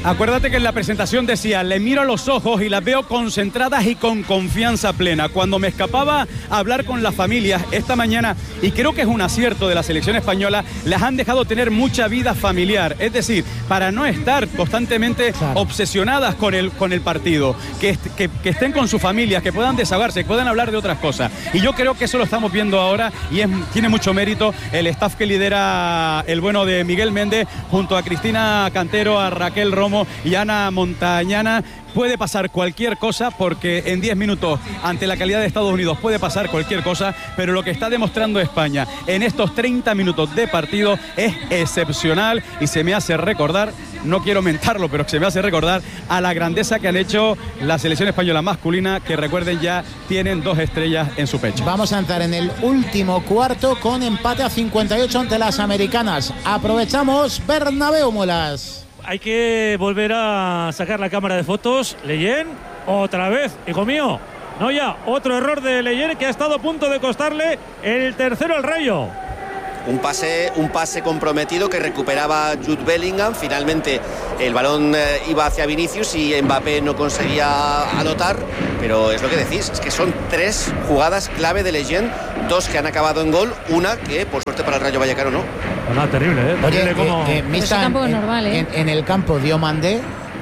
Acuérdate que en la presentación decía, le miro a los ojos y las veo concentradas y con confianza plena. Cuando me escapaba a hablar con las familias esta mañana, y creo que es un acierto de la selección española, las han dejado tener mucha vida familiar. Es decir, para no estar constantemente claro. obsesionadas con el, con el partido, que, que, que estén con sus familias, que puedan desahogarse, que puedan hablar de otras cosas. Y yo creo que eso lo estamos viendo ahora y es, tiene mucho mérito el staff que lidera el bueno de Miguel Méndez, junto a Cristina Cantero, a Raquel Romo y Ana Montañana. Puede pasar cualquier cosa porque en diez minutos ante la calidad de Estados Unidos puede pasar cualquier cosa, pero lo que está demostrando España en estos treinta minutos de partido es excepcional y se me hace recordar, no quiero mentarlo, pero se me hace recordar a la grandeza que han hecho la selección española masculina, que recuerden ya tienen dos estrellas en su pecho. Vamos a entrar en el último cuarto con empate a cincuenta y ocho ante las americanas. Aprovechamos Bernabéu, Muelas. Hay que volver a sacar la cámara de fotos. Leyen, otra vez, hijo mío. No ya, otro error de Leyen que ha estado a punto de costarle el tercero al Rayo. Un pase, un pase comprometido que recuperaba Jude Bellingham. Finalmente el balón eh, iba hacia Vinicius y Mbappé no conseguía anotar. Pero es lo que decís, es que son tres jugadas clave de Leyen, dos que han acabado en gol, una que por suerte para el Rayo Vallecano no. No, terrible, ¿eh? Oye, terrible como... eh, eh, Mista, tampoco en, es normal, ¿eh? en, en el campo dio Mandé.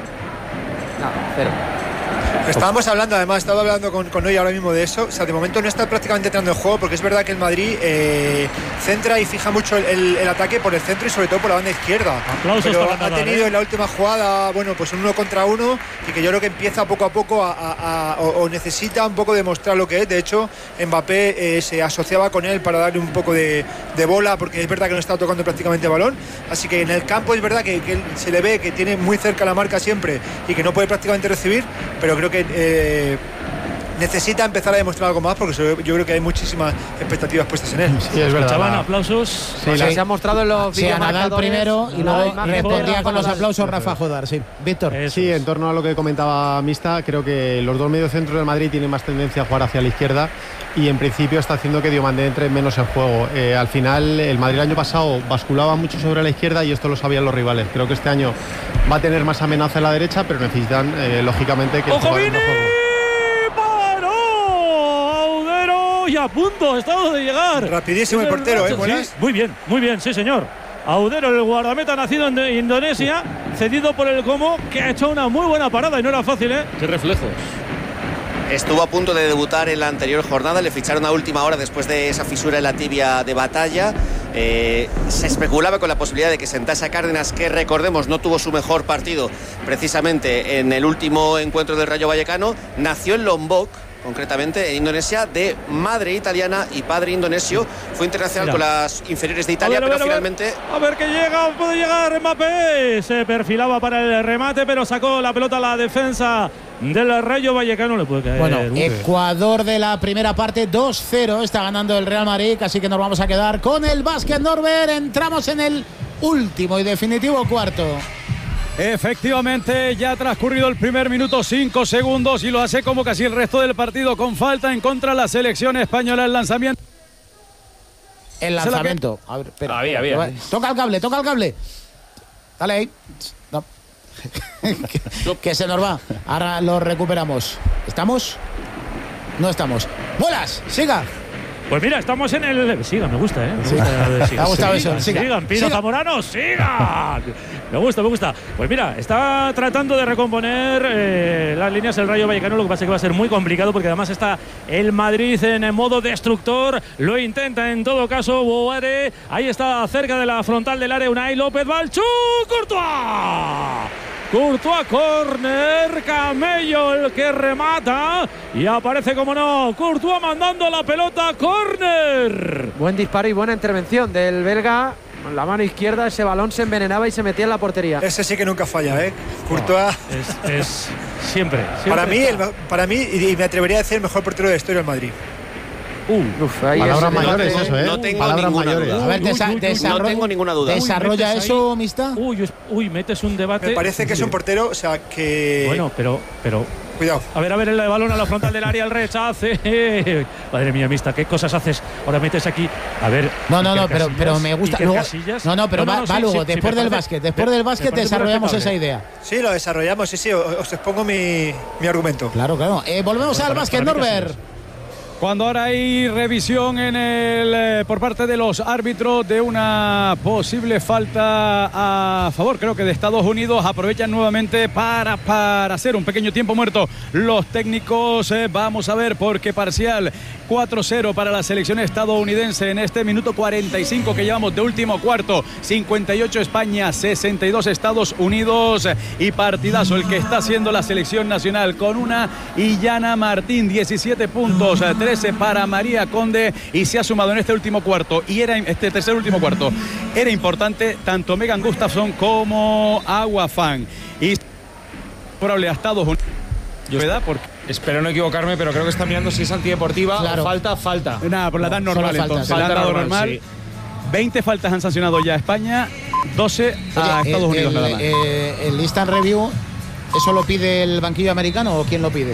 Nada, cero. Estábamos hablando, además, estaba hablando con, con hoy ahora mismo de eso. O sea, de momento no está prácticamente entrando en juego, porque es verdad que el Madrid eh, centra y fija mucho el, el, el ataque por el centro y sobre todo por la banda izquierda. Aplausos. Pero para ha Nadal, tenido ¿eh? en la última jugada, bueno, pues un uno contra uno, y que yo creo que empieza poco a poco a, a, a o, o necesita un poco demostrar lo que es. De hecho, Mbappé eh, se asociaba con él para darle un poco de, de bola, porque es verdad que no está tocando prácticamente el balón. Así que en el campo es verdad que, que se le ve que tiene muy cerca la marca siempre y que no puede prácticamente recibir, pero creo que eh, necesita empezar a demostrar algo más, porque yo creo que hay muchísimas expectativas puestas en él. Sí, es verdad. Chaval, aplausos. Sí, Sí. se ha mostrado en los Sí, a Nadal primero y luego respondía con los Nadal. aplausos Rafa Jodar. Sí, Víctor. Sí, en torno a lo que comentaba Mista, creo que los dos mediocentros del Madrid tienen más tendencia a jugar hacia la izquierda y en principio está haciendo que Diomandé entre menos en juego. Eh, al final, el Madrid el año pasado basculaba mucho sobre la izquierda y esto lo sabían los rivales. Creo que este año va a tener más amenaza en la derecha, pero necesitan, eh, lógicamente, que el jugador no juegue. Y a punto, ha estado de llegar. Rapidísimo el portero, ¿eh? Sí, muy bien, muy bien, sí, señor. Audero, el guardameta nacido en Indonesia, cedido por el Como, que ha hecho una muy buena parada y no era fácil, ¿eh? Qué reflejos. Estuvo a punto de debutar en la anterior jornada, le ficharon a última hora después de esa fisura en la tibia de Batalla. Eh, se especulaba con la posibilidad de que sentase a Cárdenas, que recordemos no tuvo su mejor partido precisamente en el último encuentro del Rayo Vallecano. Nació en Lombok, concretamente en Indonesia, de madre italiana y padre indonesio. Fue internacional Mira. con las inferiores de Italia, A ver, a pero ver, a ver. finalmente... A ver que llega, puede llegar Mbappé. Se perfilaba para el remate, pero sacó la pelota a la defensa del Rayo Vallecano. Le puede caer. Bueno, Uf. Ecuador de la primera parte, dos cero. Está ganando el Real Madrid, así que nos vamos a quedar con el básquet Norbert. Entramos en el último y definitivo cuarto. Efectivamente, ya ha transcurrido el primer minuto, cinco segundos, y lo hace como casi el resto del partido, con falta en contra de la selección española. El lanzamiento. El lanzamiento. A ver, espera. Había, había. Toca el cable, toca el cable. Dale ahí. No. que, que se nos va. Ahora lo recuperamos. ¿Estamos? No estamos. ¡Vuelas! ¡Siga! Pues mira, estamos en el... Sigan, me gusta, ¿eh? Me Sí. gusta, de- Me ha gustado eso, Sigan, siga. sigan, Pino Siga. Zamorano, sigan. Me gusta, me gusta. Pues mira, está tratando de recomponer eh, las líneas el Rayo Vallecano. Lo que pasa es que va a ser muy complicado, porque además está el Madrid en modo destructor. Lo intenta en todo caso Boare. Ahí está cerca de la frontal del área Unai López. Balchú, Courtois. Courtois, córner, Camello el que remata y aparece, como no, Courtois mandando la pelota, córner. Buen disparo y buena intervención del belga. Con la mano izquierda ese balón se envenenaba y se metía en la portería. Ese sí que nunca falla, ¿eh? Courtois. Es, es siempre, siempre. Para mí, está. el, para mí, y me atrevería a decir, el mejor portero de la historia del Madrid. Uh, Uf, ahí Palabras ese mayores, debate- eso, ¿eh? No tengo Palabras ninguna mayores. duda. A ver, Uy, uy, desa- uy, uy, desarrolla, no tengo ninguna duda. ¿Desarrolla Uy, metes eso, Mista? Uy, es- uy, metes un debate. Me parece que es un portero, o sea, que... Bueno, pero, pero Cuidado. A ver, a ver, el balón a la frontal del área, el rechace. Madre mía, Mista, ¿qué cosas haces? Ahora metes aquí. A ver. No, no, no, pero, pero me gusta. Luego, no, no, pero no, no, va, no, va sí, luego, sí, después sí, del básquet. Después del básquet desarrollamos esa idea. Sí, lo desarrollamos, sí, sí. Os expongo mi, mi argumento. Claro, claro. Eh, volvemos bueno, al para, básquet, para Norbert. Cuando ahora hay revisión en el, eh, por parte de los árbitros de una posible falta a favor, creo que de Estados Unidos, aprovechan nuevamente para, para hacer un pequeño tiempo muerto los técnicos. Eh, vamos a ver, porque parcial cuatro cero para la selección estadounidense en este minuto cuarenta y cinco que llevamos de último cuarto. cincuenta y ocho España, sesenta y dos Estados Unidos, y partidazo el que está haciendo la selección nacional con una Illana Martín, diecisiete puntos, trece para María Conde, y se ha sumado en este último cuarto, y era este tercer último cuarto, era importante tanto Megan Gustafson como Agua Fan. Y probable a Estados Unidos. ¿Verdad? Porque espero no equivocarme, pero creo que está mirando si es antideportiva. Claro. O falta, falta. Nada, por la edad normal, falta, entonces. Falta la edad normal, normal. Sí. veinte faltas han sancionado ya a España, doce a Oye, Estados el, Unidos el, nada más. Eh, el instant review, ¿eso lo pide el banquillo americano o quién lo pide?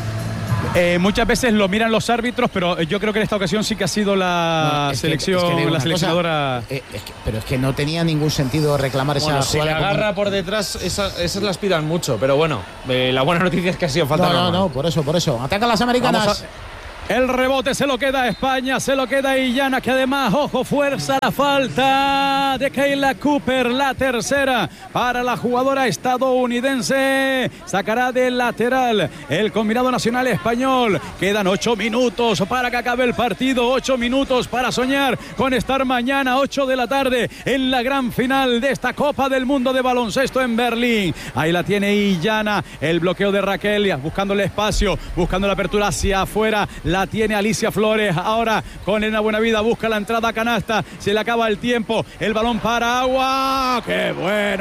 Eh, muchas veces lo miran los árbitros, pero yo creo que en esta ocasión sí que ha sido la no, es selección, que, es que la seleccionadora. Cosa, eh, es que, pero es que no tenía ningún sentido reclamar bueno, esa si jugada. Si le agarra como... por detrás, esa, esas las pidan mucho, pero bueno, eh, la buena noticia es que ha sido falta. No, normal. no, no, por eso, por eso. Atacan las americanas. El rebote se lo queda a España, se lo queda a Illana, que además, ojo, fuerza la falta de Kayla Cooper, la tercera para la jugadora estadounidense. Sacará del lateral el combinado nacional español. Quedan ocho minutos para que acabe el partido, ocho minutos para soñar con estar mañana, ocho de la tarde, en la gran final de esta Copa del Mundo de baloncesto en Berlín. Ahí la tiene Illana, el bloqueo de Raquel, buscando el espacio, buscando la apertura hacia afuera. La tiene Alicia Flores, ahora con Elena Buenavida, busca la entrada a canasta, se le acaba el tiempo, el balón para Agua, ¡qué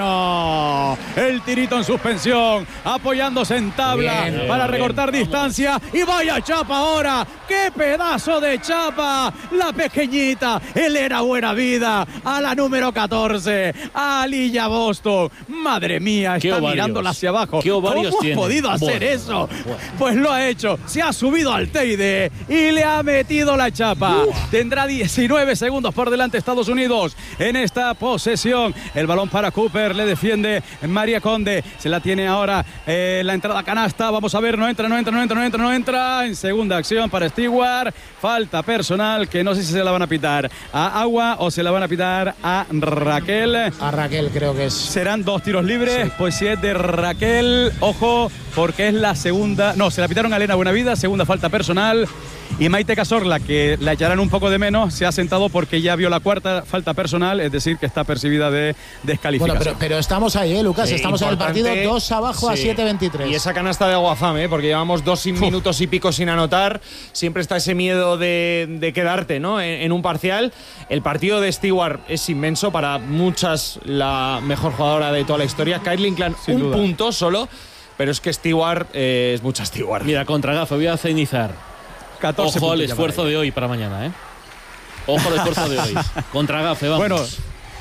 bueno! El tirito en suspensión, apoyándose en tabla bien, para bien, recortar bien, distancia, vamos. Y vaya chapa ahora, ¡qué pedazo de chapa! La pequeñita Elena Buenavida, a la número catorce, a Aliyah Boston, madre mía, está mirándola hacia abajo. ¿Qué ovarios ¿Cómo ha tiene? podido hacer bueno, eso? Bueno. Pues lo ha hecho, se ha subido al Teide y le ha metido la chapa. Uh. Tendrá diecinueve segundos por delante Estados Unidos en esta posesión. El balón para Cooper, le defiende María Conde, se la tiene ahora eh, la entrada a canasta, vamos a ver, no entra, no entra, no entra, no entra, no entra, en segunda acción para Stewart, falta personal que no sé si se la van a pitar a Agua o se la van a pitar a Raquel. A Raquel creo que es. Serán dos tiros libres, sí. Pues si es de Raquel, ojo, porque es la segunda, no, se la pitaron a Elena Buenavida, segunda falta personal. Y Maite Cazorla, que la echarán un poco de menos, se ha sentado porque ya vio la cuarta falta personal, es decir, que está percibida de descalificación. Bueno, pero, pero estamos ahí, ¿eh, Lucas? Sí, estamos en el partido, dos abajo, sí, a siete veintitrés. Y esa canasta de Aguafam, ¿eh? Porque llevamos dos Uf. minutos y pico sin anotar. Siempre está ese miedo de, de quedarte, ¿no? En, en un parcial. El partido de Stewart es inmenso, para muchas la mejor jugadora de toda la historia. Kaitlyn Klein, un duda. punto solo, pero es que Stewart eh, es mucha Stewart. Mira, contra Gafe, voy a cenizar. Ojo al esfuerzo de hoy para mañana, ¿eh? Ojo al esfuerzo de hoy. Contra Gafe, vamos. Bueno,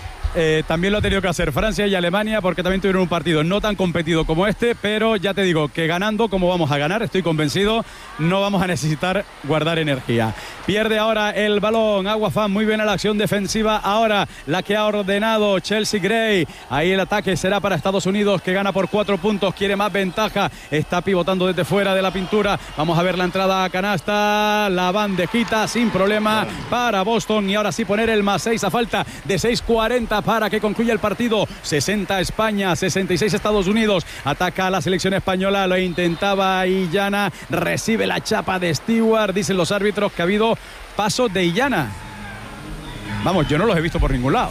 eh, también lo ha tenido que hacer Francia y Alemania, porque también tuvieron un partido no tan competido como este, pero ya te digo que ganando como vamos a ganar, estoy convencido, no vamos a necesitar guardar energía. Pierde ahora el balón Aguafam, muy bien a la acción defensiva, ahora la que ha ordenado Chelsea Gray. Ahí el ataque será para Estados Unidos, que gana por cuatro puntos, quiere más ventaja, está pivotando desde fuera de la pintura. Vamos a ver la entrada a canasta, la bandejita sin problema para Boston, y ahora sí poner el más seis a falta de seis cuarenta para que concluya el partido. Sesenta España, sesenta y seis Estados Unidos. Ataca a la selección española, lo intentaba Illana, recibe la chapa de Stewart. Dicen los árbitros que ha habido paso de Illana. Vamos, yo no los he visto por ningún lado.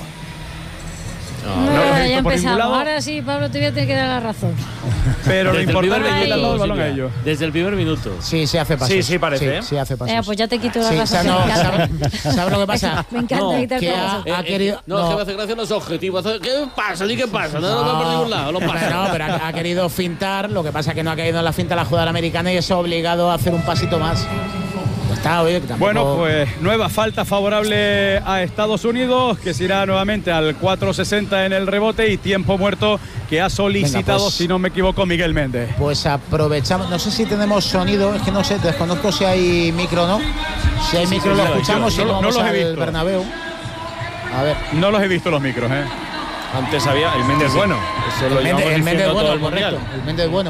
No, no, no ya empezamos. Ahora sí, Pablo, te voy a tener que dar la razón. Pero lo importante es que quitar todo el balón a ellos. Desde el primer minuto. Sí, se hace pasos. Sí, sí, parece. Sí, ¿eh? sí hace pasos. Eh, pues ya te quito la sí, razón. O sea, no, ¿sabes, ¿Sabes lo que pasa? Me encanta no, quitarte la razón. Ha, ha eh, querido, no, no, es que me hace gracia los objetivos. ¿Qué pasa? ¿Ni qué pasa? No, no, no va por ningún lado. Lo pasa. No, pero ha, ha querido fintar. Lo que pasa es que no ha caído en la finta la jugada americana y es obligado a hacer un pasito más. Está, oye, que tampoco... Bueno, pues nueva falta favorable a Estados Unidos, que se irá nuevamente al cuatro sesenta en el rebote y tiempo muerto que ha solicitado, Venga, pues, si no me equivoco, Miguel Méndez. Pues aprovechamos, no sé si tenemos sonido, es que no sé, desconozco si hay micro o no. Si hay sí, micro sí, lo sí, escuchamos, sí, si no, no, no vamos los he al visto. Bernabéu. A ver. No los he visto los micros, ¿eh? Antes había el Méndez sí. bueno. Eso el lo Méndez, el Méndez bueno, el correcto. Mundial. El Méndez bueno.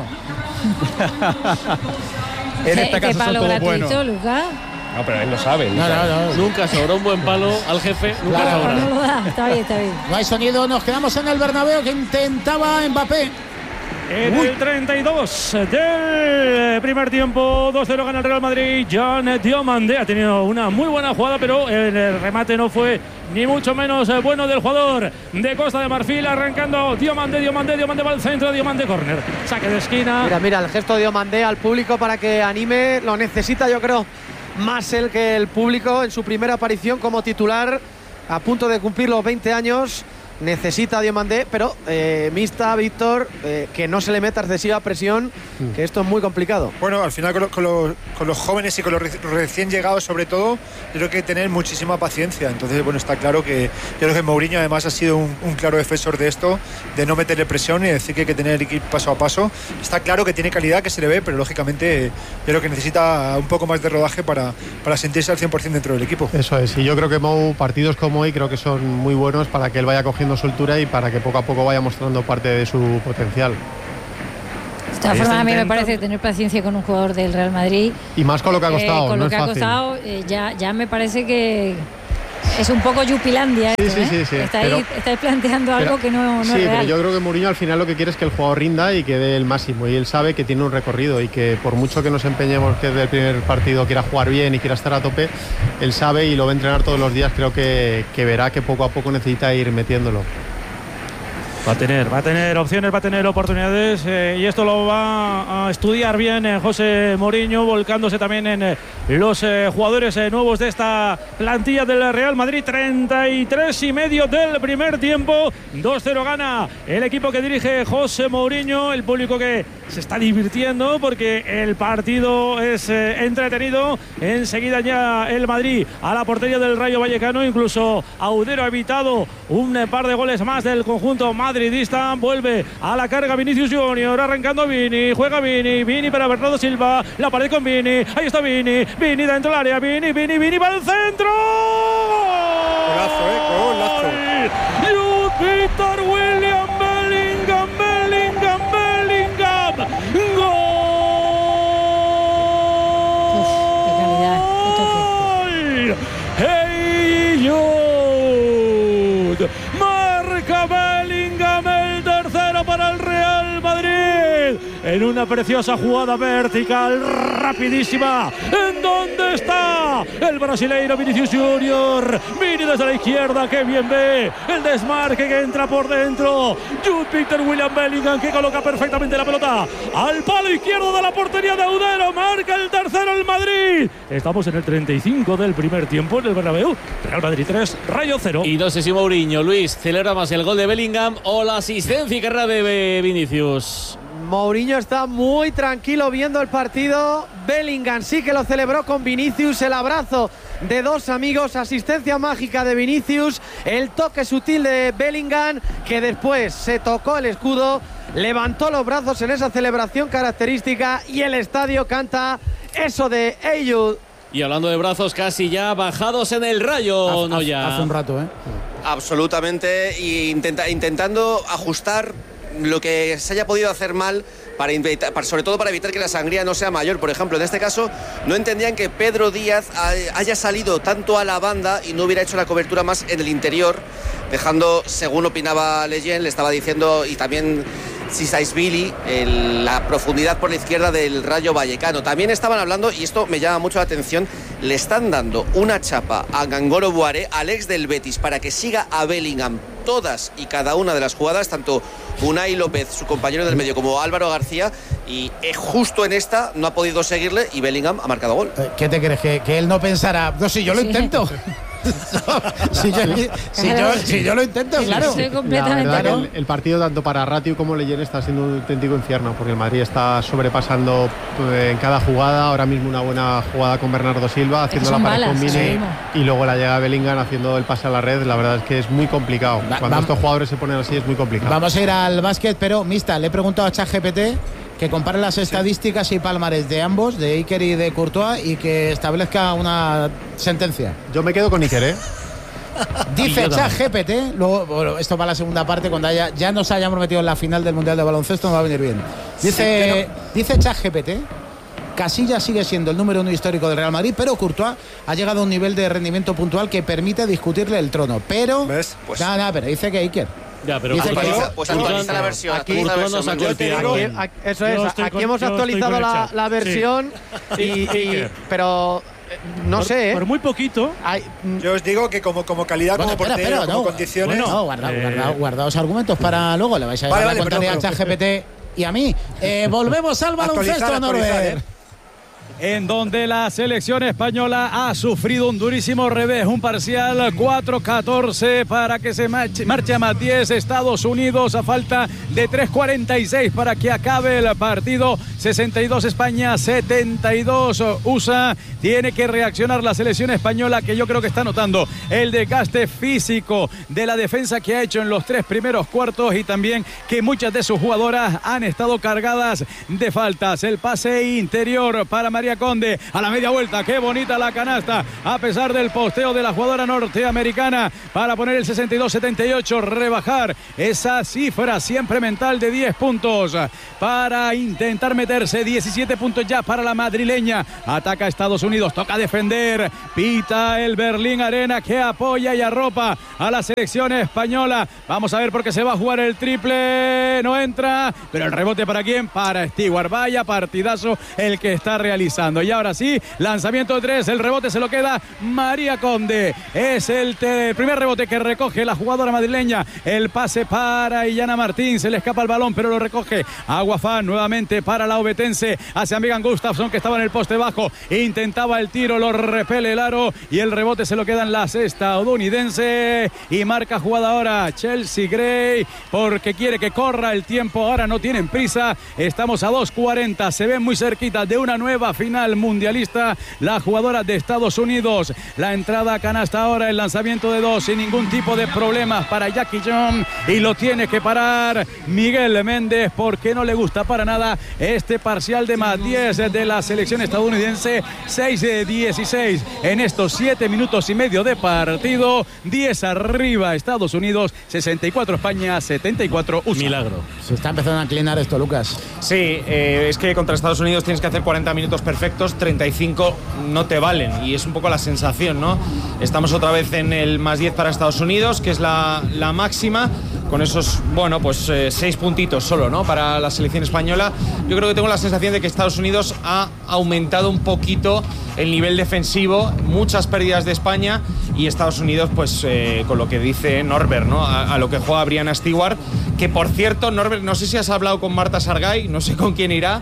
En este caso son todos buenos. Lucas. No, pero él lo sabe. No, no, no. Nunca sobró un buen palo al jefe. Nunca Claro, sobra. No lo da. Está bien, está bien. No hay sonido, nos quedamos en el Bernabéu que intentaba Mbappé. En Uy. el treinta y dos del primer tiempo, dos cero gana el Real Madrid. Jean Diomandé ha tenido una muy buena jugada, pero el remate no fue ni mucho menos bueno del jugador de Costa de Marfil. Arrancando Diomandé, Diomandé, Diomandé va al centro, Diomandé córner. Saque de esquina. Mira, mira, el gesto de Diomandé al público para que anime. Lo necesita, yo creo, más él que el público en su primera aparición como titular, a punto de cumplir los veinte años. Necesita a Diomandé, pero eh, mixta, Víctor, eh, que no se le meta excesiva presión, que esto es muy complicado. Bueno, al final con, lo, con, los, con los jóvenes y con los recién llegados sobre todo, creo que hay que tener muchísima paciencia. Entonces, bueno, está claro que yo creo que Mourinho además ha sido un, un claro defensor de esto, de no meterle presión y decir que hay que tener el equipo paso a paso. Está claro que tiene calidad, que se le ve, pero lógicamente yo creo que necesita un poco más de rodaje para, para sentirse al cien por ciento dentro del equipo. Eso es, y yo creo que Mou, partidos como hoy creo que son muy buenos para que él vaya cogiendo soltura y para que poco a poco vaya mostrando parte de su potencial. De todas formas, a mí me parece tener paciencia con un jugador del Real Madrid. Y más con lo que ha costado, eh, con no lo que es ha fácil. costado, eh, ya, ya me parece que es un poco Yupilandia. Sí, esto, sí, ¿eh? sí, sí. Estáis, Pero, estáis planteando pero, algo que no, no sí, es real. pero yo creo que Mourinho al final lo que quiere es que el jugador rinda y que dé el máximo. Y él sabe que tiene un recorrido y que por mucho que nos empeñemos que desde el primer partido quiera jugar bien y quiera estar a tope, él sabe y lo va a entrenar todos los días. Creo que, que verá que poco a poco necesita ir metiéndolo. Va a tener, va a tener opciones, va a tener oportunidades eh, y esto lo va a estudiar bien eh, José Mourinho, volcándose también en eh, los eh, jugadores eh, nuevos de esta plantilla del Real Madrid. Treinta y tres y medio del primer tiempo, dos cero gana el equipo que dirige José Mourinho. El público que se está divirtiendo porque el partido es eh, entretenido. Enseguida ya el Madrid a la portería del Rayo Vallecano, incluso Audero ha evitado un eh, par de goles más del conjunto madridista. Vuelve a la carga Vinicius Junior, arrancando Vini, juega Vini, Vini para Bernardo Silva, la pared con Vini, ahí está Vini, Vini dentro del área, Vini, Vini, Vini para el centro. Golazo, eh, golazo. Jude Victor William Bellingham, Bellingham, Bellingham, gol. Uf, qué calidad, qué toque. Hey Jude, marca Bellingham el tercero para el Real Madrid en una preciosa jugada vertical rapidísima. ¿En dónde está el brasileiro Vinicius Junior? Vini desde la izquierda, que bien ve el desmarque que entra por dentro. Jude Victor William Bellingham, que coloca perfectamente la pelota al palo izquierdo de la portería de Audero. Marca el tercero el Madrid. Estamos en el treinta y cinco del primer tiempo en el Bernabéu. Real Madrid tres, Rayo cero. Y no sé si Mourinho, Luis, celebra más el gol de Bellingham o la asistencia y carrera de Vinicius. Mourinho está muy tranquilo viendo el partido. Bellingham sí que lo celebró con Vinicius, el abrazo de dos amigos, asistencia mágica de Vinicius, el toque sutil de Bellingham, que después se tocó el escudo, levantó los brazos en esa celebración característica y el estadio canta eso de Eyud. Y hablando de brazos casi ya bajados en el Rayo, hace, no ya. Hace un rato, ¿eh? Absolutamente, y intenta, intentando ajustar lo que se haya podido hacer mal, para, para, sobre todo para evitar que la sangría no sea mayor. Por ejemplo, en este caso no entendían que Pedro Díaz haya salido tanto a la banda y no hubiera hecho la cobertura más en el interior, dejando, según opinaba Leyen, le estaba diciendo, y también Sisaisvili, la profundidad por la izquierda del Rayo Vallecano. También estaban hablando, y esto me llama mucho la atención, le están dando una chapa a Gangoro Buare, al ex del Betis, para que siga a Bellingham todas y cada una de las jugadas, tanto Unai López, su compañero del medio, como Álvaro García, y justo en esta no ha podido seguirle y Bellingham ha marcado gol. ¿Qué te crees? ¿Que, que él no pensará? No, si yo lo Sí. intento. si, yo, si, yo, si yo lo intento, claro. Estoy completamente La verdad no. que el, el partido tanto para Ratiu como Leyen está siendo un auténtico infierno, porque el Madrid está sobrepasando eh, en cada jugada. Ahora mismo una buena jugada con Bernardo Silva, haciendo la pared con Vini, sí. Y luego la llega Bellingham haciendo el pase a la red. La verdad es que es muy complicado. Va, Cuando vamos, estos jugadores se ponen así es muy complicado. Vamos a ir al básquet, pero Mista, le he preguntado a ChatGPT que compare las estadísticas y palmares de ambos, de Iker y de Courtois, y que establezca una sentencia. Yo me quedo con Iker, ¿eh? Dice ChatGPT, luego bueno, esto para la segunda parte, cuando haya, ya nos hayamos metido en la final del Mundial de Baloncesto, nos va a venir bien. Dice, sí, dice ChatGPT, Casillas sigue siendo el número uno histórico del Real Madrid, pero Courtois ha llegado a un nivel de rendimiento puntual que permite discutirle el trono. Pero, ¿ves? Pues, nada, nada, pero dice que Iker. Ya, pero dice actualiza, que, pues actualiza la versión. Aquí, actualiza la versión. Aquí, eso es, aquí con, hemos actualizado la, la versión, sí. y, y, pero no por, sé, ¿eh? Por muy poquito. Hay, Yo os digo que como, como calidad, bueno, como espera, portero, espera, como no, condiciones. Bueno, no, guardaos, eh, guardaos, guardaos argumentos para luego. Le vais a, vale, vale, a contar a ChatGPT y a mí. Eh, volvemos al baloncesto, Norbert. En donde la selección española ha sufrido un durísimo revés, un parcial cuatro catorce para que se marche, marche a más diez Estados Unidos a falta de tres cuarenta y seis para que acabe el partido. Sesenta y dos España, setenta y dos U S A. Tiene que reaccionar la selección española, que yo creo que está notando el desgaste físico de la defensa que ha hecho en los tres primeros cuartos, y también que muchas de sus jugadoras han estado cargadas de faltas. El pase interior para María Conde a la media vuelta, qué bonita la canasta a pesar del posteo de la jugadora norteamericana para poner el sesenta y dos setenta y ocho, rebajar esa cifra siempre mental de diez puntos para intentar meterse. Diecisiete puntos ya para la madrileña. Ataca Estados Unidos, toca defender, pita el Berlín Arena, que apoya y arropa a la selección española. Vamos a ver, porque se va a jugar el triple, no entra, pero el rebote ¿para quién? Para Stewart. Vaya partidazo el que está realizando. Y ahora sí, lanzamiento de tres, el rebote se lo queda María Conde. Es el, te, el primer rebote que recoge la jugadora madrileña. El pase para Illana Martín, se le escapa el balón, pero lo recoge Aguafán nuevamente para la obetense hacia Megan Gustafsson, que estaba en el poste bajo, intentaba el tiro, lo repele el aro y el rebote se lo quedan las estadounidenses. Y marca jugada ahora Chelsea Gray, porque quiere que corra el tiempo. Ahora no tienen prisa, estamos a dos cuarenta, se ven muy cerquita de una nueva final mundialista la jugadora de Estados Unidos. La entrada a canasta ahora, el lanzamiento de dos sin ningún tipo de problemas para Jackie John, y lo tiene que parar Miguel Méndez, porque no le gusta para nada este parcial de más diez de la selección estadounidense. Seis de dieciséis en estos siete minutos y medio de partido. Diez arriba Estados Unidos, sesenta y cuatro España, setenta y cuatro U S A. Milagro. Se está empezando a inclinar esto, Lucas. Sí, eh, es que contra Estados Unidos tienes que hacer cuarenta minutos perfectos, treinta y cinco no te valen, y es un poco la sensación, ¿no? Estamos otra vez en el más diez para Estados Unidos, que es la, la máxima, con esos, bueno, pues eh, seis puntitos solo, ¿no? Para la selección española. Yo creo que tengo la sensación de que Estados Unidos ha aumentado un poquito el nivel defensivo, muchas pérdidas de España, y Estados Unidos, pues eh, con lo que dice Norbert, ¿no? A, a lo que juega Brianna Stewart, que por cierto, Norbert, no sé si has hablado con Marta Sargay, no sé con quién irá,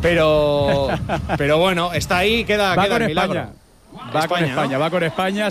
pero pero bueno, está ahí, queda, va queda con el milagro. España. Va España, con España, ¿no? va con España.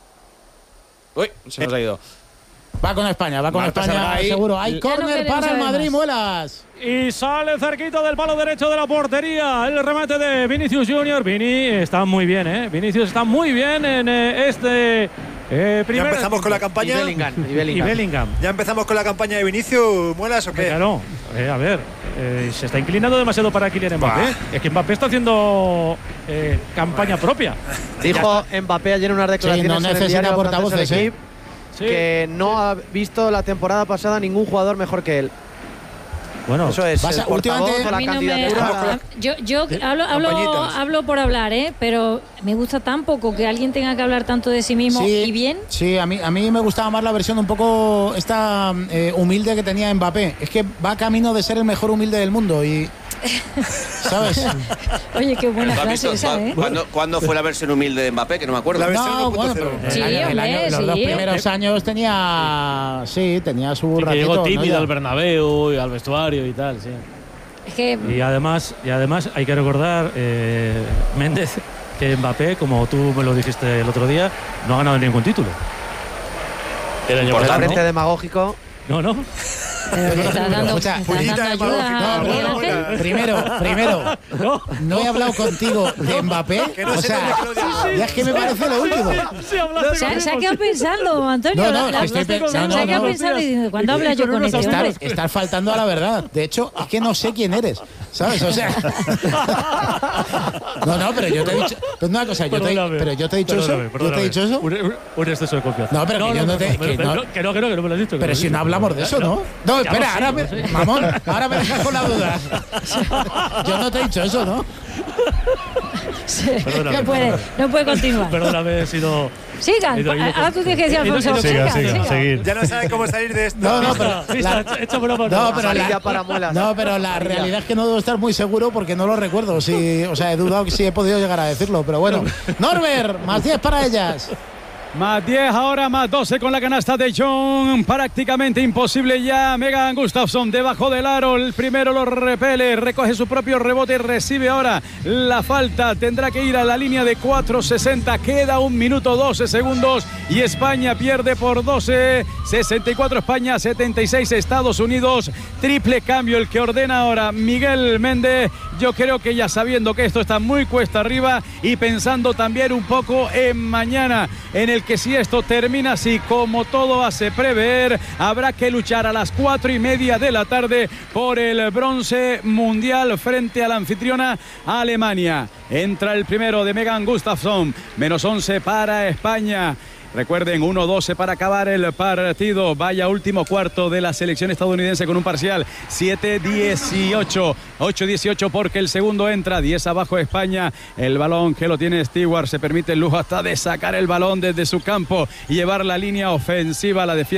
Uy, se nos ha ido. Va con España, va con Marta España, Sargay. seguro. Hay córner no para el Madrid, más. Muelas. Y sale cerquita del palo derecho de la portería el remate de Vinicius Junior. Vini está muy bien, ¿eh? Vinicius está muy bien en eh, este eh, primer... Ya empezamos con la campaña. Y Bellingham, y Bellingham. Y Bellingham. ¿Ya empezamos con la campaña de Vinicius, Muelas, o qué? Claro, eh, a ver, eh, se está inclinando demasiado para Kylian Mbappé. Bah. Es que Mbappé está haciendo eh, campaña bah. propia. Dijo Mbappé ayer en unas declaraciones sí, no en el diario portavoces, francés, ¿eh? Sí. Que no ha visto la temporada pasada ningún jugador mejor que él. Bueno, eso es. Vas a, últimamente la a mí no candidatura. me, yo yo hablo, hablo, hablo por hablar, ¿eh? Pero me gusta tan poco que alguien tenga que hablar tanto de sí mismo sí, y bien. Sí, a mí, a mí me gustaba más la versión un poco esta eh, humilde que tenía Mbappé. Es que va camino de ser el mejor humilde del mundo y... ¿Sabes? Oye, qué buena frase esa, ¿eh? ¿Cuándo, ¿Cuándo fue la versión humilde de Mbappé? Que no me acuerdo. La versión no, bueno, pero Sí, el año, el año, hombre, los sí. dos primeros años tenía... Sí, tenía su Sí, que ratito. llegó tímido ¿no? al Bernabéu y al vestuario y tal, sí. Es que... Y además, y además hay que recordar, eh, Méndez, que Mbappé, como tú me lo dijiste el otro día, no ha ganado ningún título. Totalmente ¿no? demagógico. No, no. Pero estás dando, estás dando ayuda, no, no, no, primero, primero, no, no he hablado contigo de Mbappé. No o sea, sí, sí, ya es que me parece lo último. Sí, se, se ha quedado pensando, Antonio. No, no, la, estoy pe- se, no, no, se ha quedado no, pensando y diciendo, ¿cuándo hablas yo con este hombre? Estás, estás faltando a la verdad. De hecho, es que no sé quién eres, ¿sabes? O sea, no, no, pero yo te he dicho, pues una cosa, yo te, pero yo te he dicho eso, yo te he dicho eso. Un, un exceso de confianza. No, pero no, que no, yo no te, pero, que pero, no, que no, que no, que no me lo has dicho. Pero si no hablamos de eso, ¿no? No, espera, ahora me, mamón, ahora me dejas con la duda. Yo no te he dicho eso, ¿no? Sí, no puede, no puede continuar. Perdóname, he sido... Sigan, ahora tú tienes que decir, Alfonso. Siga, siga, seguir. Ya no sabe cómo salir de esto. No, no, pero la, no, pero la, para muelas. No, pero la realidad es que no debo estar muy seguro porque no lo recuerdo. Si, o sea, he dudado que si he podido llegar a decirlo, pero bueno. Norbert, más diez para ellas. Más diez ahora, más doce con la canasta de John. Prácticamente imposible ya. Megan Gustafsson debajo del aro. El primero lo repele, recoge su propio rebote y recibe ahora la falta. Tendrá que ir a la línea de cuatro sesenta. Queda un minuto doce segundos y España pierde por doce. sesenta y cuatro España, setenta y seis Estados Unidos. Triple cambio el que ordena ahora Miguel Méndez. Yo creo que ya sabiendo que esto está muy cuesta arriba y pensando también un poco en mañana, en el que si esto termina así como todo hace prever, habrá que luchar a las cuatro y media de la tarde por el bronce mundial frente a la anfitriona Alemania. Entra el primero de Megan Gustafsson, menos once para España. Recuerden, uno doce para acabar el partido. Vaya último cuarto de la selección estadounidense con un parcial siete dieciocho. ocho dieciocho porque el segundo entra. diez abajo España. El balón que lo tiene Stewart se permite el lujo hasta de sacar el balón desde su campo y llevar la línea ofensiva a la defensa.